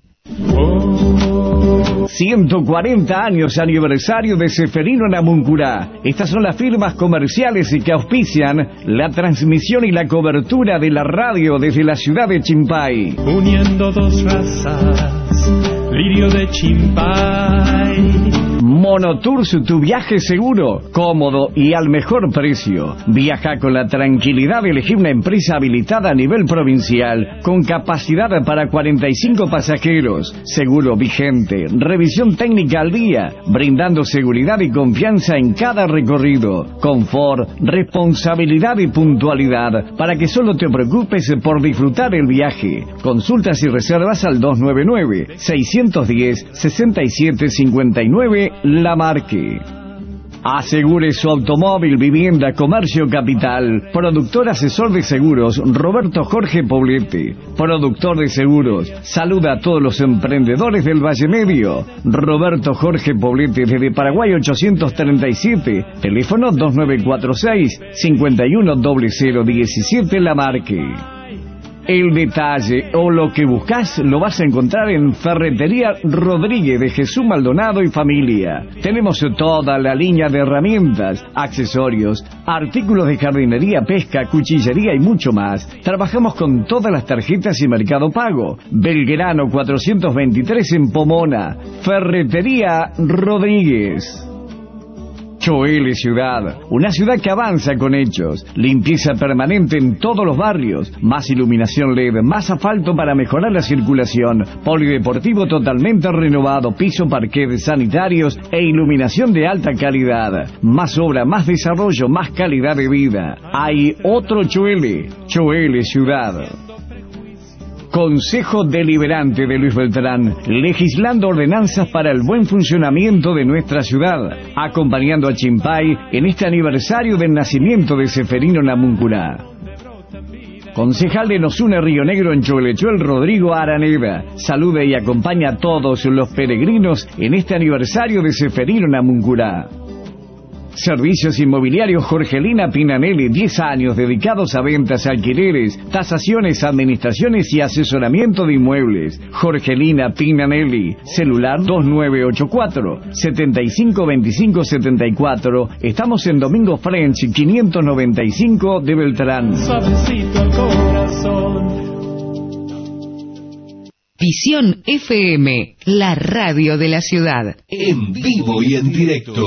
ciento cuarenta años aniversario de Ceferino Namuncurá. Estas son las firmas comerciales que auspician la transmisión y la cobertura de la radio desde la ciudad de Chimpay. Uniendo dos razas, lirio de Chimpay. Monotours, tu viaje seguro, cómodo y al mejor precio. Viaja con la tranquilidad de elegir una empresa habilitada a nivel provincial, con capacidad para cuarenta y cinco pasajeros, seguro vigente, revisión técnica al día, brindando seguridad y confianza en cada recorrido, confort, responsabilidad y puntualidad, para que solo te preocupes por disfrutar el viaje. Consultas y reservas al dos nueve nueve, seis uno cero, seis siete cinco nueve. La Marque. Asegure su automóvil, vivienda, comercio, capital. Productor asesor de seguros, Roberto Jorge Poblete. Productor de seguros. Saluda a todos los emprendedores del Valle Medio. Roberto Jorge Poblete, desde Paraguay ochocientos treinta y siete. Teléfono dos nueve cuatro seis, cinco uno cero cero uno siete. La Marque. El detalle o lo que buscas lo vas a encontrar en Ferretería Rodríguez de Jesús Maldonado y familia. Tenemos toda la línea de herramientas, accesorios, artículos de jardinería, pesca, cuchillería y mucho más. Trabajamos con todas las tarjetas y Mercado Pago. Belgrano cuatrocientos veintitrés en Pomona. Ferretería Rodríguez. Choel Ciudad, una ciudad que avanza con hechos, limpieza permanente en todos los barrios, más iluminación L E D, más asfalto para mejorar la circulación, polideportivo totalmente renovado, piso, parquet, sanitarios e iluminación de alta calidad, más obra, más desarrollo, más calidad de vida. Hay otro Choel, Choel Ciudad. Consejo Deliberante de Luis Beltrán, legislando ordenanzas para el buen funcionamiento de nuestra ciudad, acompañando a Chimpay en este aniversario del nacimiento de Ceferino Namuncurá. Concejal de Nosune Río Negro en Choelechuel, Rodrigo Araneda, saluda y acompaña a todos los peregrinos en este aniversario de Ceferino Namuncurá. Servicios Inmobiliarios Jorgelina Pinanelli, diez años dedicados a ventas, alquileres, tasaciones, administraciones y asesoramiento de inmuebles. Jorgelina Pinanelli, celular dos nueve ocho cuatro, siete cinco dos cinco siete cuatro. Estamos en Domingo French quinientos noventa y cinco de Beltrán. Suavecito al corazón. Visión F M, la radio de la ciudad. En vivo y en directo.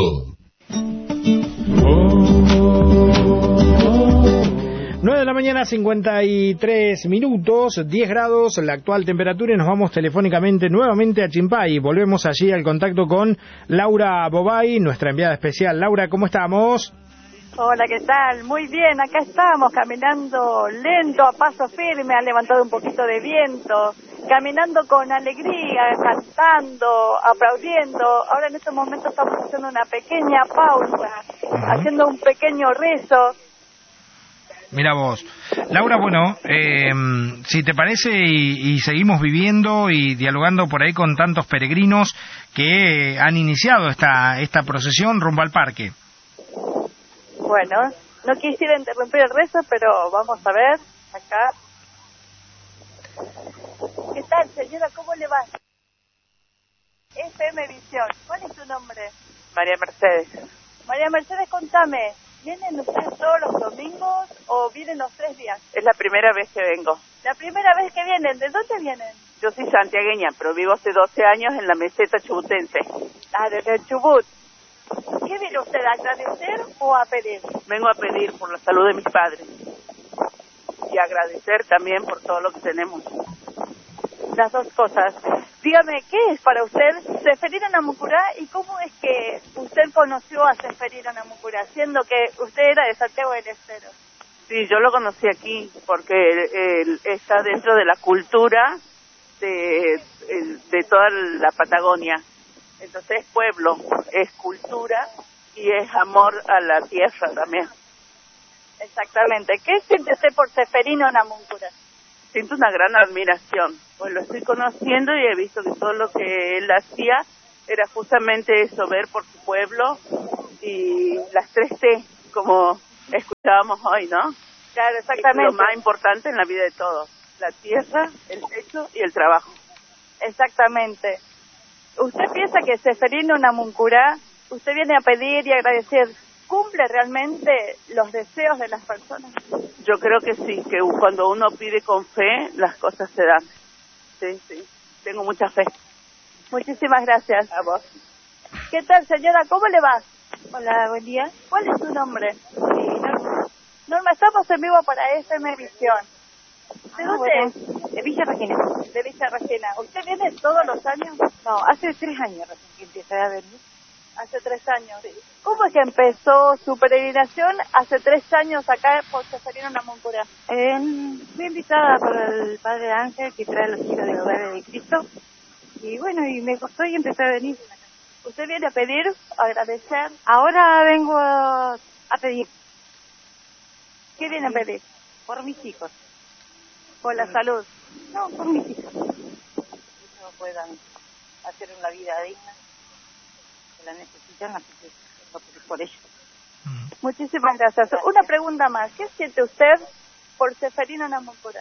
nueve de la mañana, cincuenta y tres minutos, diez grados la actual temperatura, y nos vamos telefónicamente nuevamente a Chimpay. Volvemos allí al contacto con Laura Bobay, nuestra enviada especial. Laura, ¿cómo estamos? Hola, ¿qué tal? Muy bien, acá estamos caminando lento, a paso firme, ha levantado un poquito de viento, caminando con alegría, cantando, aplaudiendo. Ahora en estos momentos estamos haciendo una pequeña pausa, uh-huh. haciendo un pequeño rezo. Mira vos. Laura, bueno, eh, si te parece y, y seguimos viviendo y dialogando por ahí con tantos peregrinos que han iniciado esta, esta procesión rumbo al parque. Bueno, no quisiera interrumpir el rezo, pero vamos a ver acá. Señora, ¿cómo le va? F M Visión. ¿Cuál es su nombre? María Mercedes. María Mercedes, contame, ¿vienen ustedes todos los domingos o vienen los tres días? Es la primera vez que vengo. La primera vez que vienen, ¿de dónde vienen? Yo soy santiagueña, pero vivo hace doce años en la meseta chubutense. Ah, desde el Chubut. ¿Qué viene usted, a agradecer o a pedir? Vengo a pedir por la salud de mis padres. Y agradecer también por todo lo que tenemos. Las dos cosas. Dígame, ¿qué es para usted Ceferino Namuncurá y cómo es que usted conoció a Ceferino Namuncurá, siendo que usted era de Santiago del Estero? Sí, yo lo conocí aquí porque él está dentro de la cultura de, de toda la Patagonia. Entonces es pueblo, es cultura y es amor a la tierra también. Exactamente. ¿Qué siente usted por Ceferino Namuncurá? Siento una gran admiración, pues lo estoy conociendo y he visto que todo lo que él hacía era justamente eso, ver por su pueblo y las tres T, como escuchábamos hoy, ¿no? Claro, exactamente. Es lo más importante en la vida de todos, la tierra, el techo y el trabajo. Exactamente. ¿Usted piensa que Ceferino Namuncurá, usted viene a pedir y agradecer, cumple realmente los deseos de las personas? Yo creo que sí, que cuando uno pide con fe, las cosas se dan. Sí, sí, tengo mucha fe. Muchísimas gracias. A vos. ¿Qué tal, señora? ¿Cómo le va? Hola, buen día. ¿Cuál es su nombre? Sí, Norma. Norma, estamos en vivo para F M Visión. ¿De ah, dónde bueno. es? De Villa Regina. De Villa Regina. ¿Usted viene todos los años? No, hace tres años recién que empecé a venir. Hace tres años. Sí. ¿Cómo es que empezó su peregrinación hace tres años acá por Ceferino Namuncurá? Eh, fui invitada por el Padre Ángel que trae los hijos de Hogares de Cristo. Y bueno, y me gustó y empecé a venir. ¿Usted viene a pedir, a agradecer? Ahora vengo a, a pedir. ¿Qué viene a pedir? Por mis hijos. ¿Por la salud? No, por mis hijos. Que ellos puedan hacer una vida digna. La necesitan, así que por, por ello. Muchísimas gracias. Una pregunta más. ¿Qué siente usted por Ceferino Namuncurá?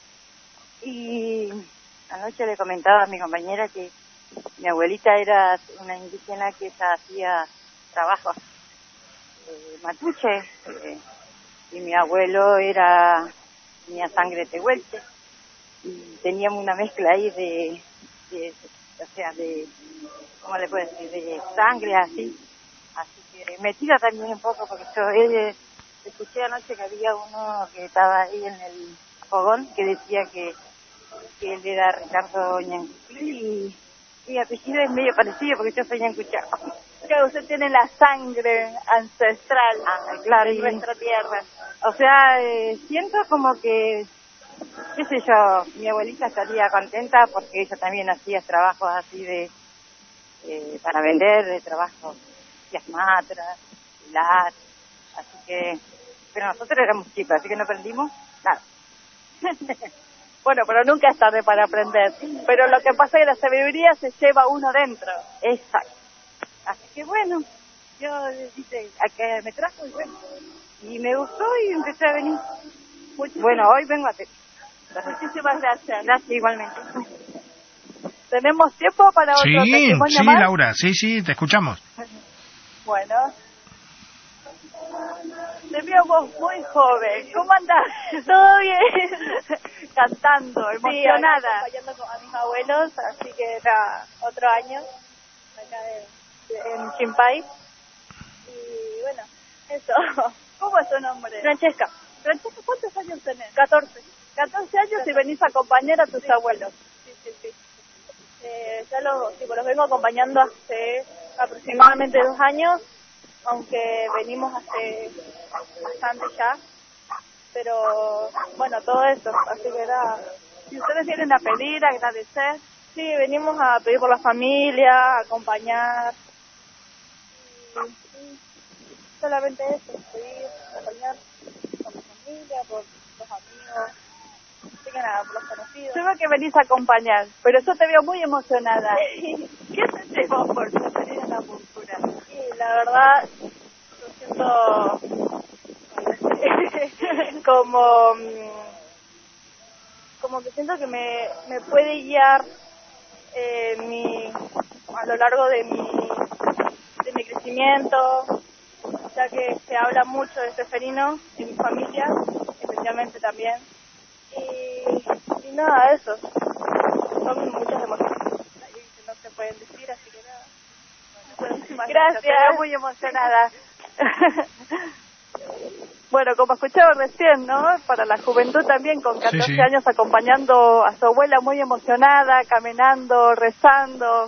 Y anoche le comentaba a mi compañera que mi abuelita era una indígena que ella hacía trabajos eh, mapuche eh, y mi abuelo era tenía sangre tehuelche y teníamos una mezcla ahí de, de o sea, de, ¿cómo le puedo decir? De sangre, así. Así que metida también un poco, porque yo él, escuché anoche que había uno que estaba ahí en el fogón que decía que, que él era Ricardo Ñancuchí y, y apellido es medio parecido porque yo soy Ñancuchá. Claro, usted tiene la sangre ancestral ah, claro, de nuestra tierra. O sea, eh, siento como que, qué sé yo, mi abuelita estaría contenta porque ella también hacía trabajos así de, eh, para vender, de trabajos, matras, pilar, así que, pero nosotros éramos chicos, así que no aprendimos nada. Bueno, pero nunca es tarde para aprender. Pero lo que pasa es que la sabiduría se lleva uno dentro. Exacto. Así que bueno, yo dice, a que me trajo y bueno, y me gustó y empecé a venir. Muchísimas bueno, hoy vengo a pedir. Muchísimas gracias. Gracias igualmente. ¿Tenemos tiempo para otro sí, testimonio sí, más? Laura, sí, sí, te escuchamos. Bueno. Te veo vos muy joven. ¿Cómo andás? Todo bien. Cantando, emocionada. Sí, acompañando a mis abuelos, así que era otro año acá de, de, en Chimpay. Y bueno, eso. ¿Cómo es tu nombre? Francesca. Francesca, ¿cuántos años tenés? catorce. catorce años y venís a acompañar a tus sí. abuelos. Sí, sí, sí. Eh, ya los, tipo, los vengo acompañando hace aproximadamente dos años, aunque venimos hace bastante ya, pero bueno, todo eso, así que era... ¿Y ustedes vienen a pedir, a agradecer? Sí, venimos a pedir por la familia, a acompañar, y, y solamente eso, pedir, acompañar por la familia, por los amigos, así que nada, por los conocidos. Yo veo que venís a acompañar, pero yo te veo muy emocionada. ¿Qué sentís vos por venir a la cultura? Sí, la verdad, yo siento como, como como que siento que me, me puede guiar eh, mi, a lo largo de mi, de mi crecimiento, ya que se habla mucho de Ceferino en mi familia, especialmente también. Y, y nada, eso. Son muchas emociones ahí que no se pueden decir, así que nada. Bueno, muchísimas gracias. Estoy muy emocionada. Bueno, como escuchaba recién, ¿no? Para la juventud también, con catorce sí, sí. años acompañando a su abuela muy emocionada, caminando, rezando.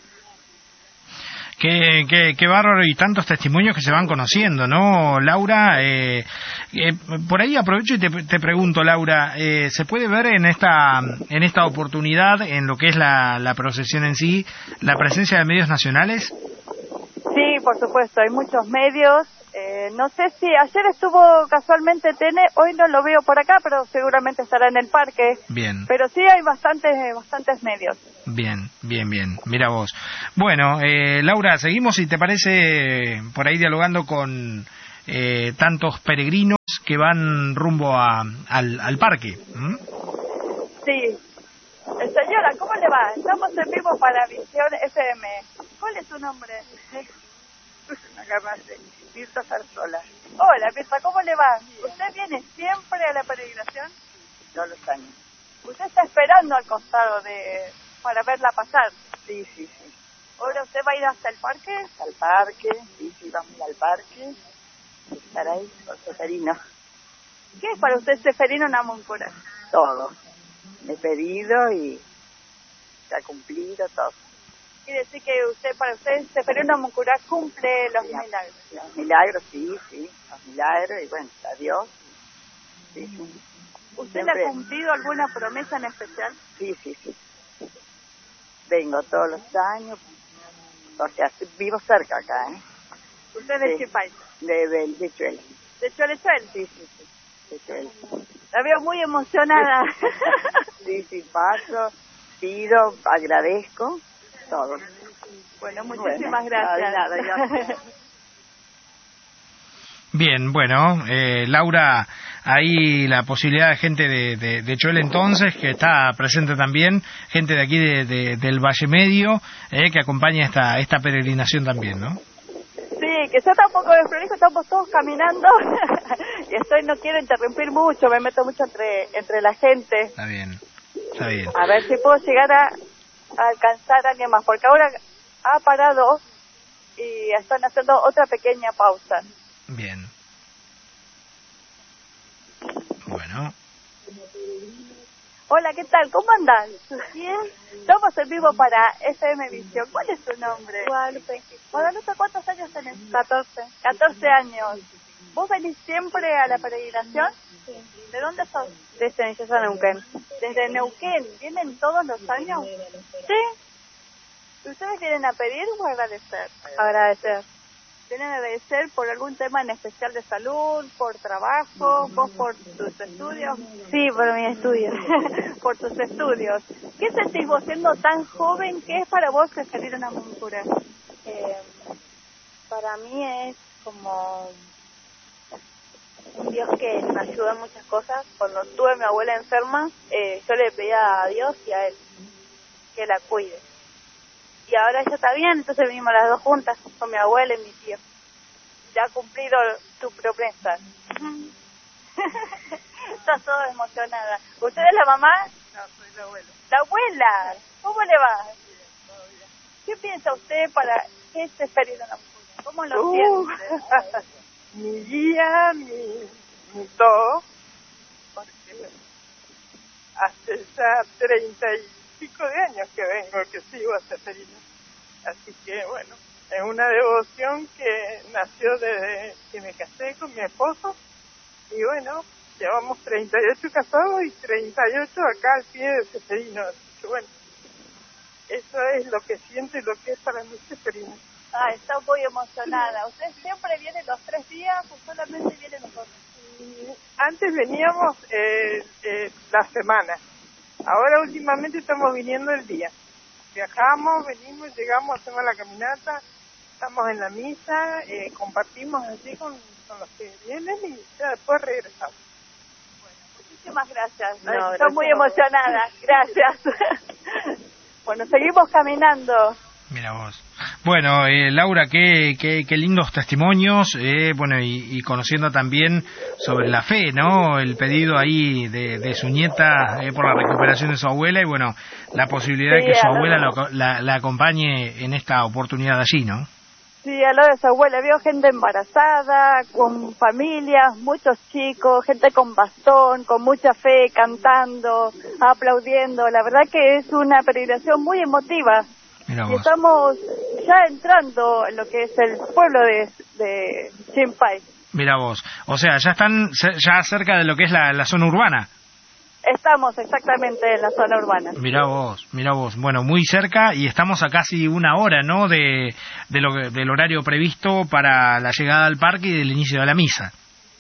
Qué, qué, qué bárbaro, y tantos testimonios que se van conociendo, ¿no, Laura? Eh, eh, por ahí aprovecho y te, te pregunto, Laura, eh, ¿se puede ver en esta en esta oportunidad, en lo que es la, la procesión en sí, la presencia de medios nacionales? Sí, por supuesto, hay muchos medios. Eh, no sé si ayer estuvo casualmente Tene, hoy no lo veo por acá, pero seguramente estará en el parque. Bien. Pero sí hay bastantes bastantes medios. Bien, bien, bien. Mira vos. Bueno, eh, Laura, seguimos, si te parece, por ahí dialogando con eh, tantos peregrinos que van rumbo a, al, al parque. ¿Mm? Sí. Eh, señora, ¿cómo le va? Estamos en vivo para Visión F M. ¿Cuál es su nombre? Una gama de Mirta Zarzola. Hola, Mirta, ¿cómo le va? ¿Usted viene siempre a la peregrinación? Todos los años. ¿Usted está esperando al costado de para verla pasar? Sí, sí, sí. ¿Ahora usted va a ir hasta el parque? Al parque, sí, sí, vamos al parque. Estar ahí con Ceferino. ¿Qué es para usted Ceferino Namuncurá? Todo. Me he pedido y se ha cumplido todo. Quiere decir que usted, para usted, Ceferino Namuncurá cumple los milagros. Los milagros, sí, sí, los milagros, y bueno, a Dios. Sí, sí. ¿Usted Siempre... le ha cumplido alguna promesa en especial? Sí, sí, sí. Vengo todos los años, o sea, vivo cerca acá, ¿eh? ¿Usted es de qué país? De, de, de Chuel. ¿De Chuel-Chuel? Sí, sí, sí, de Chuel. La veo muy emocionada. Sí, sí, paso, pido, agradezco, todo. Bueno, muchísimas bueno, gracias. Nada, nada, Bien, bueno, eh, Laura, hay la posibilidad de gente de, de, de Chuel entonces, que está presente también, gente de aquí de, de, del Valle Medio, eh, que acompaña esta esta peregrinación también, ¿no? Sí, que yo tampoco de prolijo, estamos todos caminando y estoy, no quiero interrumpir mucho, me meto mucho entre entre la gente. Está bien, está bien. A ver si puedo llegar a, a alcanzar a alguien más, porque ahora ha parado y están haciendo otra pequeña pausa. Bien. Bueno. Hola, ¿qué tal? ¿Cómo andan? Bien. Estamos en vivo para F M Visión. ¿Cuál es su nombre? Guadalupe. Guadalupe, ¿cuántos años tenés? catorce. catorce años. ¿Vos venís siempre a la peregrinación? Sí. ¿De dónde sos? Desde Neuquén. Desde Neuquén. ¿Vienen todos los años? Sí. ¿Ustedes vienen a pedir o a agradecer? Agradecer. ¿Vienen a agradecer por algún tema en especial de salud, por trabajo, vos por tus estudios? Sí, por mis estudios. Por tus estudios. ¿Qué sentís vos siendo tan joven? ¿Qué es para vos Ceferino Namuncurá? Eh, para mí es como un Dios que me ayuda en muchas cosas. Cuando tuve a mi abuela enferma, eh, yo le pedía a Dios y a Él que la cuide. Y ahora ella está bien, entonces vinimos las dos juntas, con mi abuela y mi tío. Ya ha cumplido tu promesa. Estás toda emocionada. ¿Usted es la mamá? No, soy la abuela. ¿La abuela? ¿Cómo le va? ¿Qué piensa usted para qué Ceferino Namuncurá? ¿Cómo lo uh, siente? Mi guía, mi, mi todo, porque hace ya treinta y pico de años que vengo, que sigo a Ceferino. Así que, bueno, es una devoción que nació desde que me casé con mi esposo. Y bueno, llevamos treinta y ocho casados y treinta y ocho acá al pie de Ceferino. Así que, bueno, eso es lo que siento y lo que es para mí Ceferino. Ah, está muy emocionada. ¿Usted siempre viene los tres días o solamente viene los dos? Antes veníamos eh, eh, la semana. Ahora últimamente estamos viniendo el día. Viajamos, venimos, llegamos, hacemos la caminata, estamos en la misa, eh, compartimos así con, con los que vienen y ya después regresamos. Bueno, muchísimas gracias. No, Estoy gracias muy a vos. emocionada. Gracias. Bueno, seguimos caminando. Mira vos. Bueno, eh, Laura, qué, qué, qué lindos testimonios, eh, bueno, y, y conociendo también sobre la fe, ¿no? El pedido ahí de, de su nieta eh, por la recuperación de su abuela y, bueno, la posibilidad Sí, de que su a lo- abuela lo- la, la acompañe en esta oportunidad allí, ¿no? Sí, al lado de su abuela. Vio gente embarazada, con familias, muchos chicos, gente con bastón, con mucha fe, cantando, aplaudiendo. La verdad que es una peregrinación muy emotiva. Mira Y vos. estamos ya entrando en lo que es el pueblo de, de Chimpay. Mira vos. O sea, ya están ce- ya cerca de lo que es la, la zona urbana. Estamos exactamente en la zona urbana. Mira vos, mira vos. Bueno, muy cerca y estamos a casi una hora, ¿no? De, de lo que- del horario previsto para la llegada al parque y del inicio de la misa.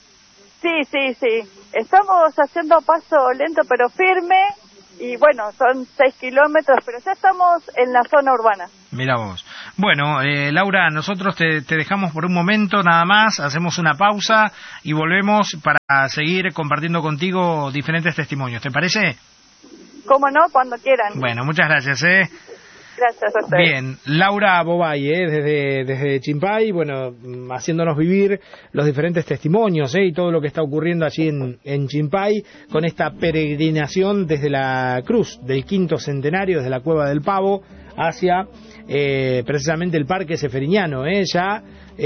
Sí, sí, sí. Estamos haciendo paso lento pero firme. Y bueno, son seis kilómetros, pero ya estamos en la zona urbana. Mira vos. Bueno, eh, Laura, nosotros te, te dejamos por un momento nada más, hacemos una pausa y volvemos para seguir compartiendo contigo diferentes testimonios. ¿Te parece? ¿Cómo no? Cuando quieran. Bueno, muchas gracias, ¿eh? Gracias a ustedes. Bien, Laura Bobay, ¿eh? desde, desde Chimpay, bueno, mm, haciéndonos vivir los diferentes testimonios ¿eh? y todo lo que está ocurriendo allí en, en Chimpay con esta peregrinación desde la cruz del quinto centenario, desde la Cueva del Pavo, hacia eh, precisamente el Parque Seferiñano, ¿eh? ya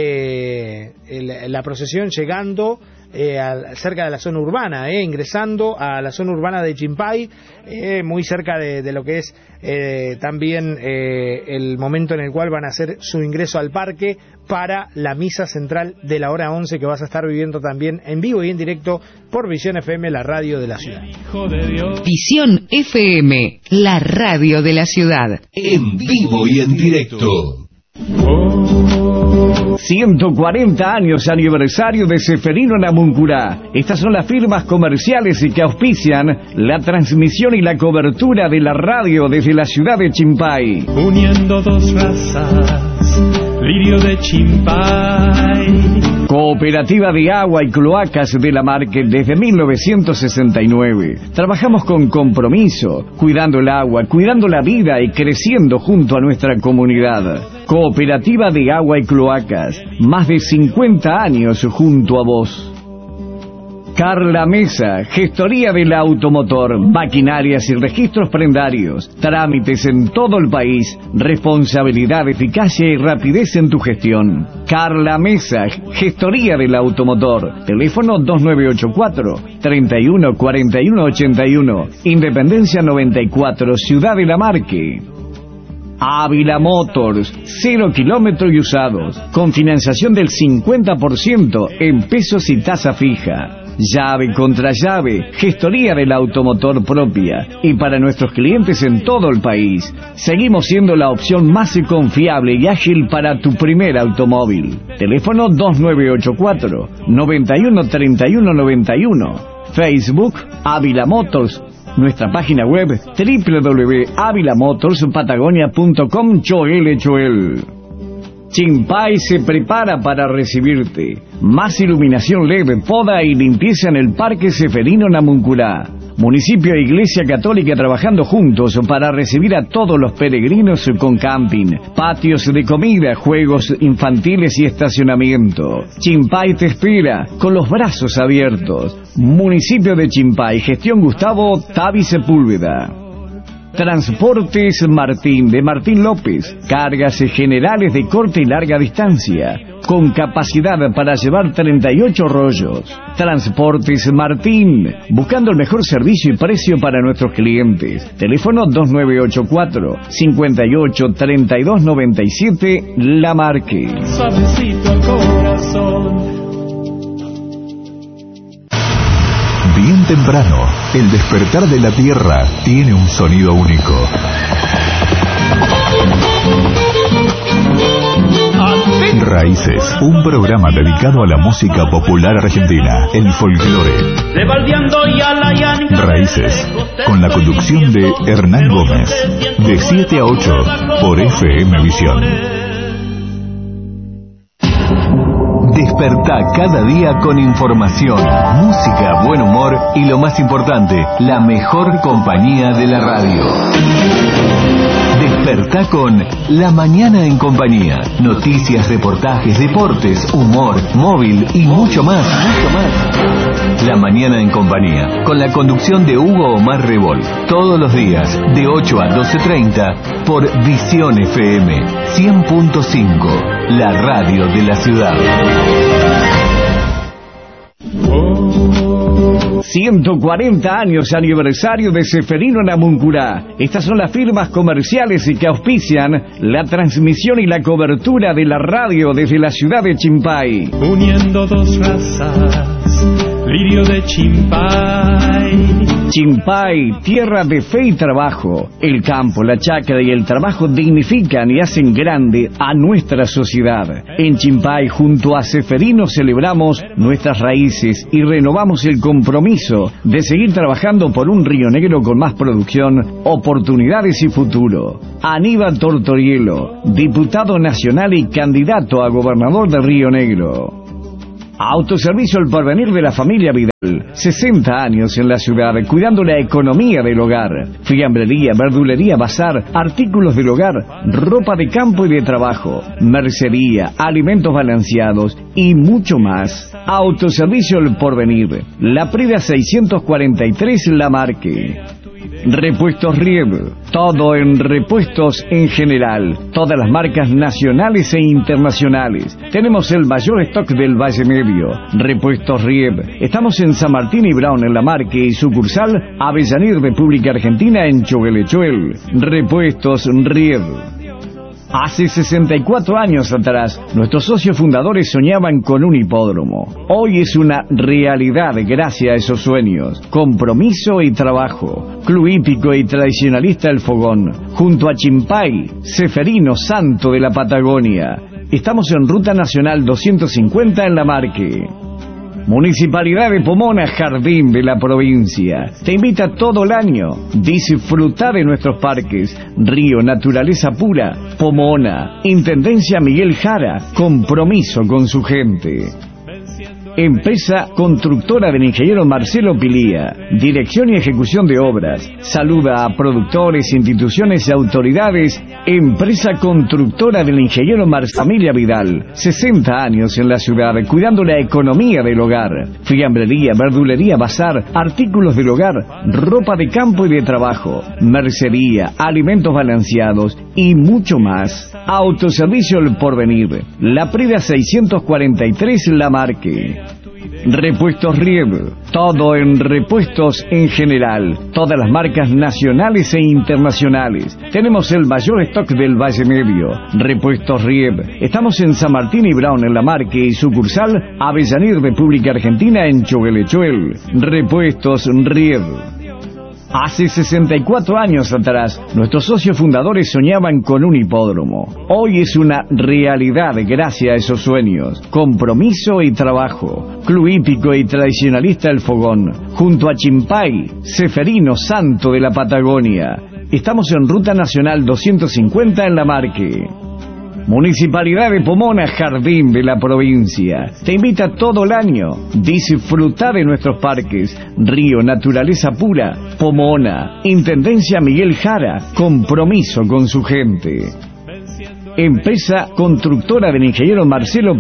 eh, el- la procesión llegando eh, al- cerca de la zona urbana, eh, ingresando a la zona urbana de Chimpay, eh, muy cerca de, de lo que es eh, también eh, el momento en el cual van a hacer su ingreso al parque para la misa central de la hora once que vas a estar viviendo también en vivo y en directo por Visión F M, la radio de la ciudad. Visión F M, la radio de la ciudad. En vivo y en directo. ciento cuarenta años aniversario de Seferino Namuncurá. Estas son las firmas comerciales que auspician la transmisión y la cobertura de la radio desde la ciudad de Chimpay. Uniendo dos razas, lirio de Chimpay. Cooperativa de Agua y Cloacas de la Marque desde mil novecientos sesenta y nueve. Trabajamos con compromiso, cuidando el agua, cuidando la vida y creciendo junto a nuestra comunidad. Cooperativa de Agua y Cloacas, más de cincuenta años junto a vos. Carla Mesa, gestoría del automotor, maquinarias y registros prendarios, trámites en todo el país, responsabilidad, eficacia y rapidez en tu gestión. Carla Mesa, gestoría del automotor, teléfono dos nueve ocho cuatro, treinta y uno cuarenta y uno ochenta y uno, Independencia noventa y cuatro, Ciudad de la Marque. Ávila Motors, cero kilómetros y usados, con financiación del cincuenta por ciento en pesos y tasa fija. Llave contra llave, gestoría del automotor propia. Y para nuestros clientes en todo el país, seguimos siendo la opción más confiable y ágil para tu primer automóvil. Teléfono dos nueve ocho cuatro, noventa y uno treinta y uno noventa y uno. Facebook, Ávila Motors. Nuestra página web doble u doble u doble u punto avila motors patagonia punto com. Choel Choel. Chimpay se prepara para recibirte. Más iluminación L E D, poda y limpieza en el Parque Seferino Namuncurá. Municipio e Iglesia Católica trabajando juntos para recibir a todos los peregrinos con camping, patios de comida, juegos infantiles y estacionamiento. Chimpay te espera con los brazos abiertos. Municipio de Chimpay, gestión Gustavo Tavi Sepúlveda. Transportes Martín de Martín López, cargas generales de corta y larga distancia, con capacidad para llevar treinta y ocho rollos. Transportes Martín, buscando el mejor servicio y precio para nuestros clientes. Teléfono dos nueve ocho cuatro, cincuenta y ocho, treinta y dos noventa y siete, La Marque. Suavecito al corazón. Bien temprano, el despertar de la Tierra tiene un sonido único. Raíces, un programa dedicado a la música popular argentina, el folclore. Raíces, con la conducción de Hernán Gómez, de siete a ocho, por F M Visión. Despertá cada día con información, música, buen humor y lo más importante, la mejor compañía de la radio. Despertá con La Mañana en Compañía. Noticias, reportajes, deportes, humor, móvil y mucho más. Mucho más. La Mañana en Compañía, con la conducción de Hugo Omar Rebol. Todos los días, de ocho a doce treinta, por Visión F M cien punto cinco, la radio de la ciudad. ciento cuarenta años aniversario de Ceferino Namuncurá. Estas son las firmas comerciales y que auspician la transmisión y la cobertura de la radio desde la ciudad de Chimpay. Uniendo dos razas, lirio de Chimpay. Chimpay, tierra de fe y trabajo. El campo, la chacra y el trabajo dignifican y hacen grande a nuestra sociedad. En Chimpay, junto a Ceferino, celebramos nuestras raíces y renovamos el compromiso de seguir trabajando por un Río Negro con más producción, oportunidades y futuro. Aníbal Tortorielo, diputado nacional y candidato a gobernador de Río Negro. Autoservicio El Porvenir de la familia Vidal, sesenta años en la ciudad, cuidando la economía del hogar. Fiambrería, verdulería, bazar, artículos del hogar, ropa de campo y de trabajo, mercería, alimentos balanceados y mucho más. Autoservicio El Porvenir, La Prida seiscientos cuarenta y tres, La Marque. Repuestos Rieb, todo en repuestos en general, todas las marcas nacionales e internacionales. Tenemos el mayor stock del Valle Medio. Repuestos Rieb, estamos en San Martín y Brown en La Marque y sucursal Avellanir, República Argentina en Choguelechuel. Repuestos Rieb. Hace sesenta y cuatro años atrás, nuestros socios fundadores soñaban con un hipódromo. Hoy es una realidad gracias a esos sueños. Compromiso y trabajo. Club hípico y tradicionalista El Fogón. Junto a Chimpay, Ceferino Santo de la Patagonia. Estamos en Ruta Nacional doscientos cincuenta en La Marque. Municipalidad de Pomona, jardín de la provincia. Te invita todo el año. Disfruta de nuestros parques. Río, naturaleza pura. Pomona. Intendencia Miguel Jara. Compromiso con su gente. Empresa constructora del ingeniero Marcelo Pilía. Dirección y ejecución de obras. Saluda a productores, instituciones y autoridades. Empresa constructora del ingeniero Marcelo Familia Vidal. sesenta años en la ciudad, cuidando la economía del hogar. Fiambrería, verdulería, bazar, artículos del hogar, ropa de campo y de trabajo, mercería, alimentos balanceados y mucho más. Autoservicio El Porvenir. La Prida seiscientos cuarenta y tres, La Marque. Repuestos Rieb, todo en repuestos en general, todas las marcas nacionales e internacionales. Tenemos el mayor stock del Valle Medio. Repuestos Rieb, estamos en San Martín y Brown en La Marque y sucursal Avellanir, República Argentina en Choguelechuel. Repuestos Rieb. Hace sesenta y cuatro años atrás, nuestros socios fundadores soñaban con un hipódromo. Hoy es una realidad gracias a esos sueños. Compromiso y trabajo. Club hípico y tradicionalista El Fogón. Junto a Chimpay, Ceferino Santo de la Patagonia. Estamos en Ruta Nacional doscientos cincuenta en La Marque. Municipalidad de Pomona, jardín de la provincia. Te invita todo el año. Disfruta de nuestros parques. Río, naturaleza pura. Pomona. Intendencia Miguel Jara. Compromiso con su gente. Empresa constructora del ingeniero Marcelo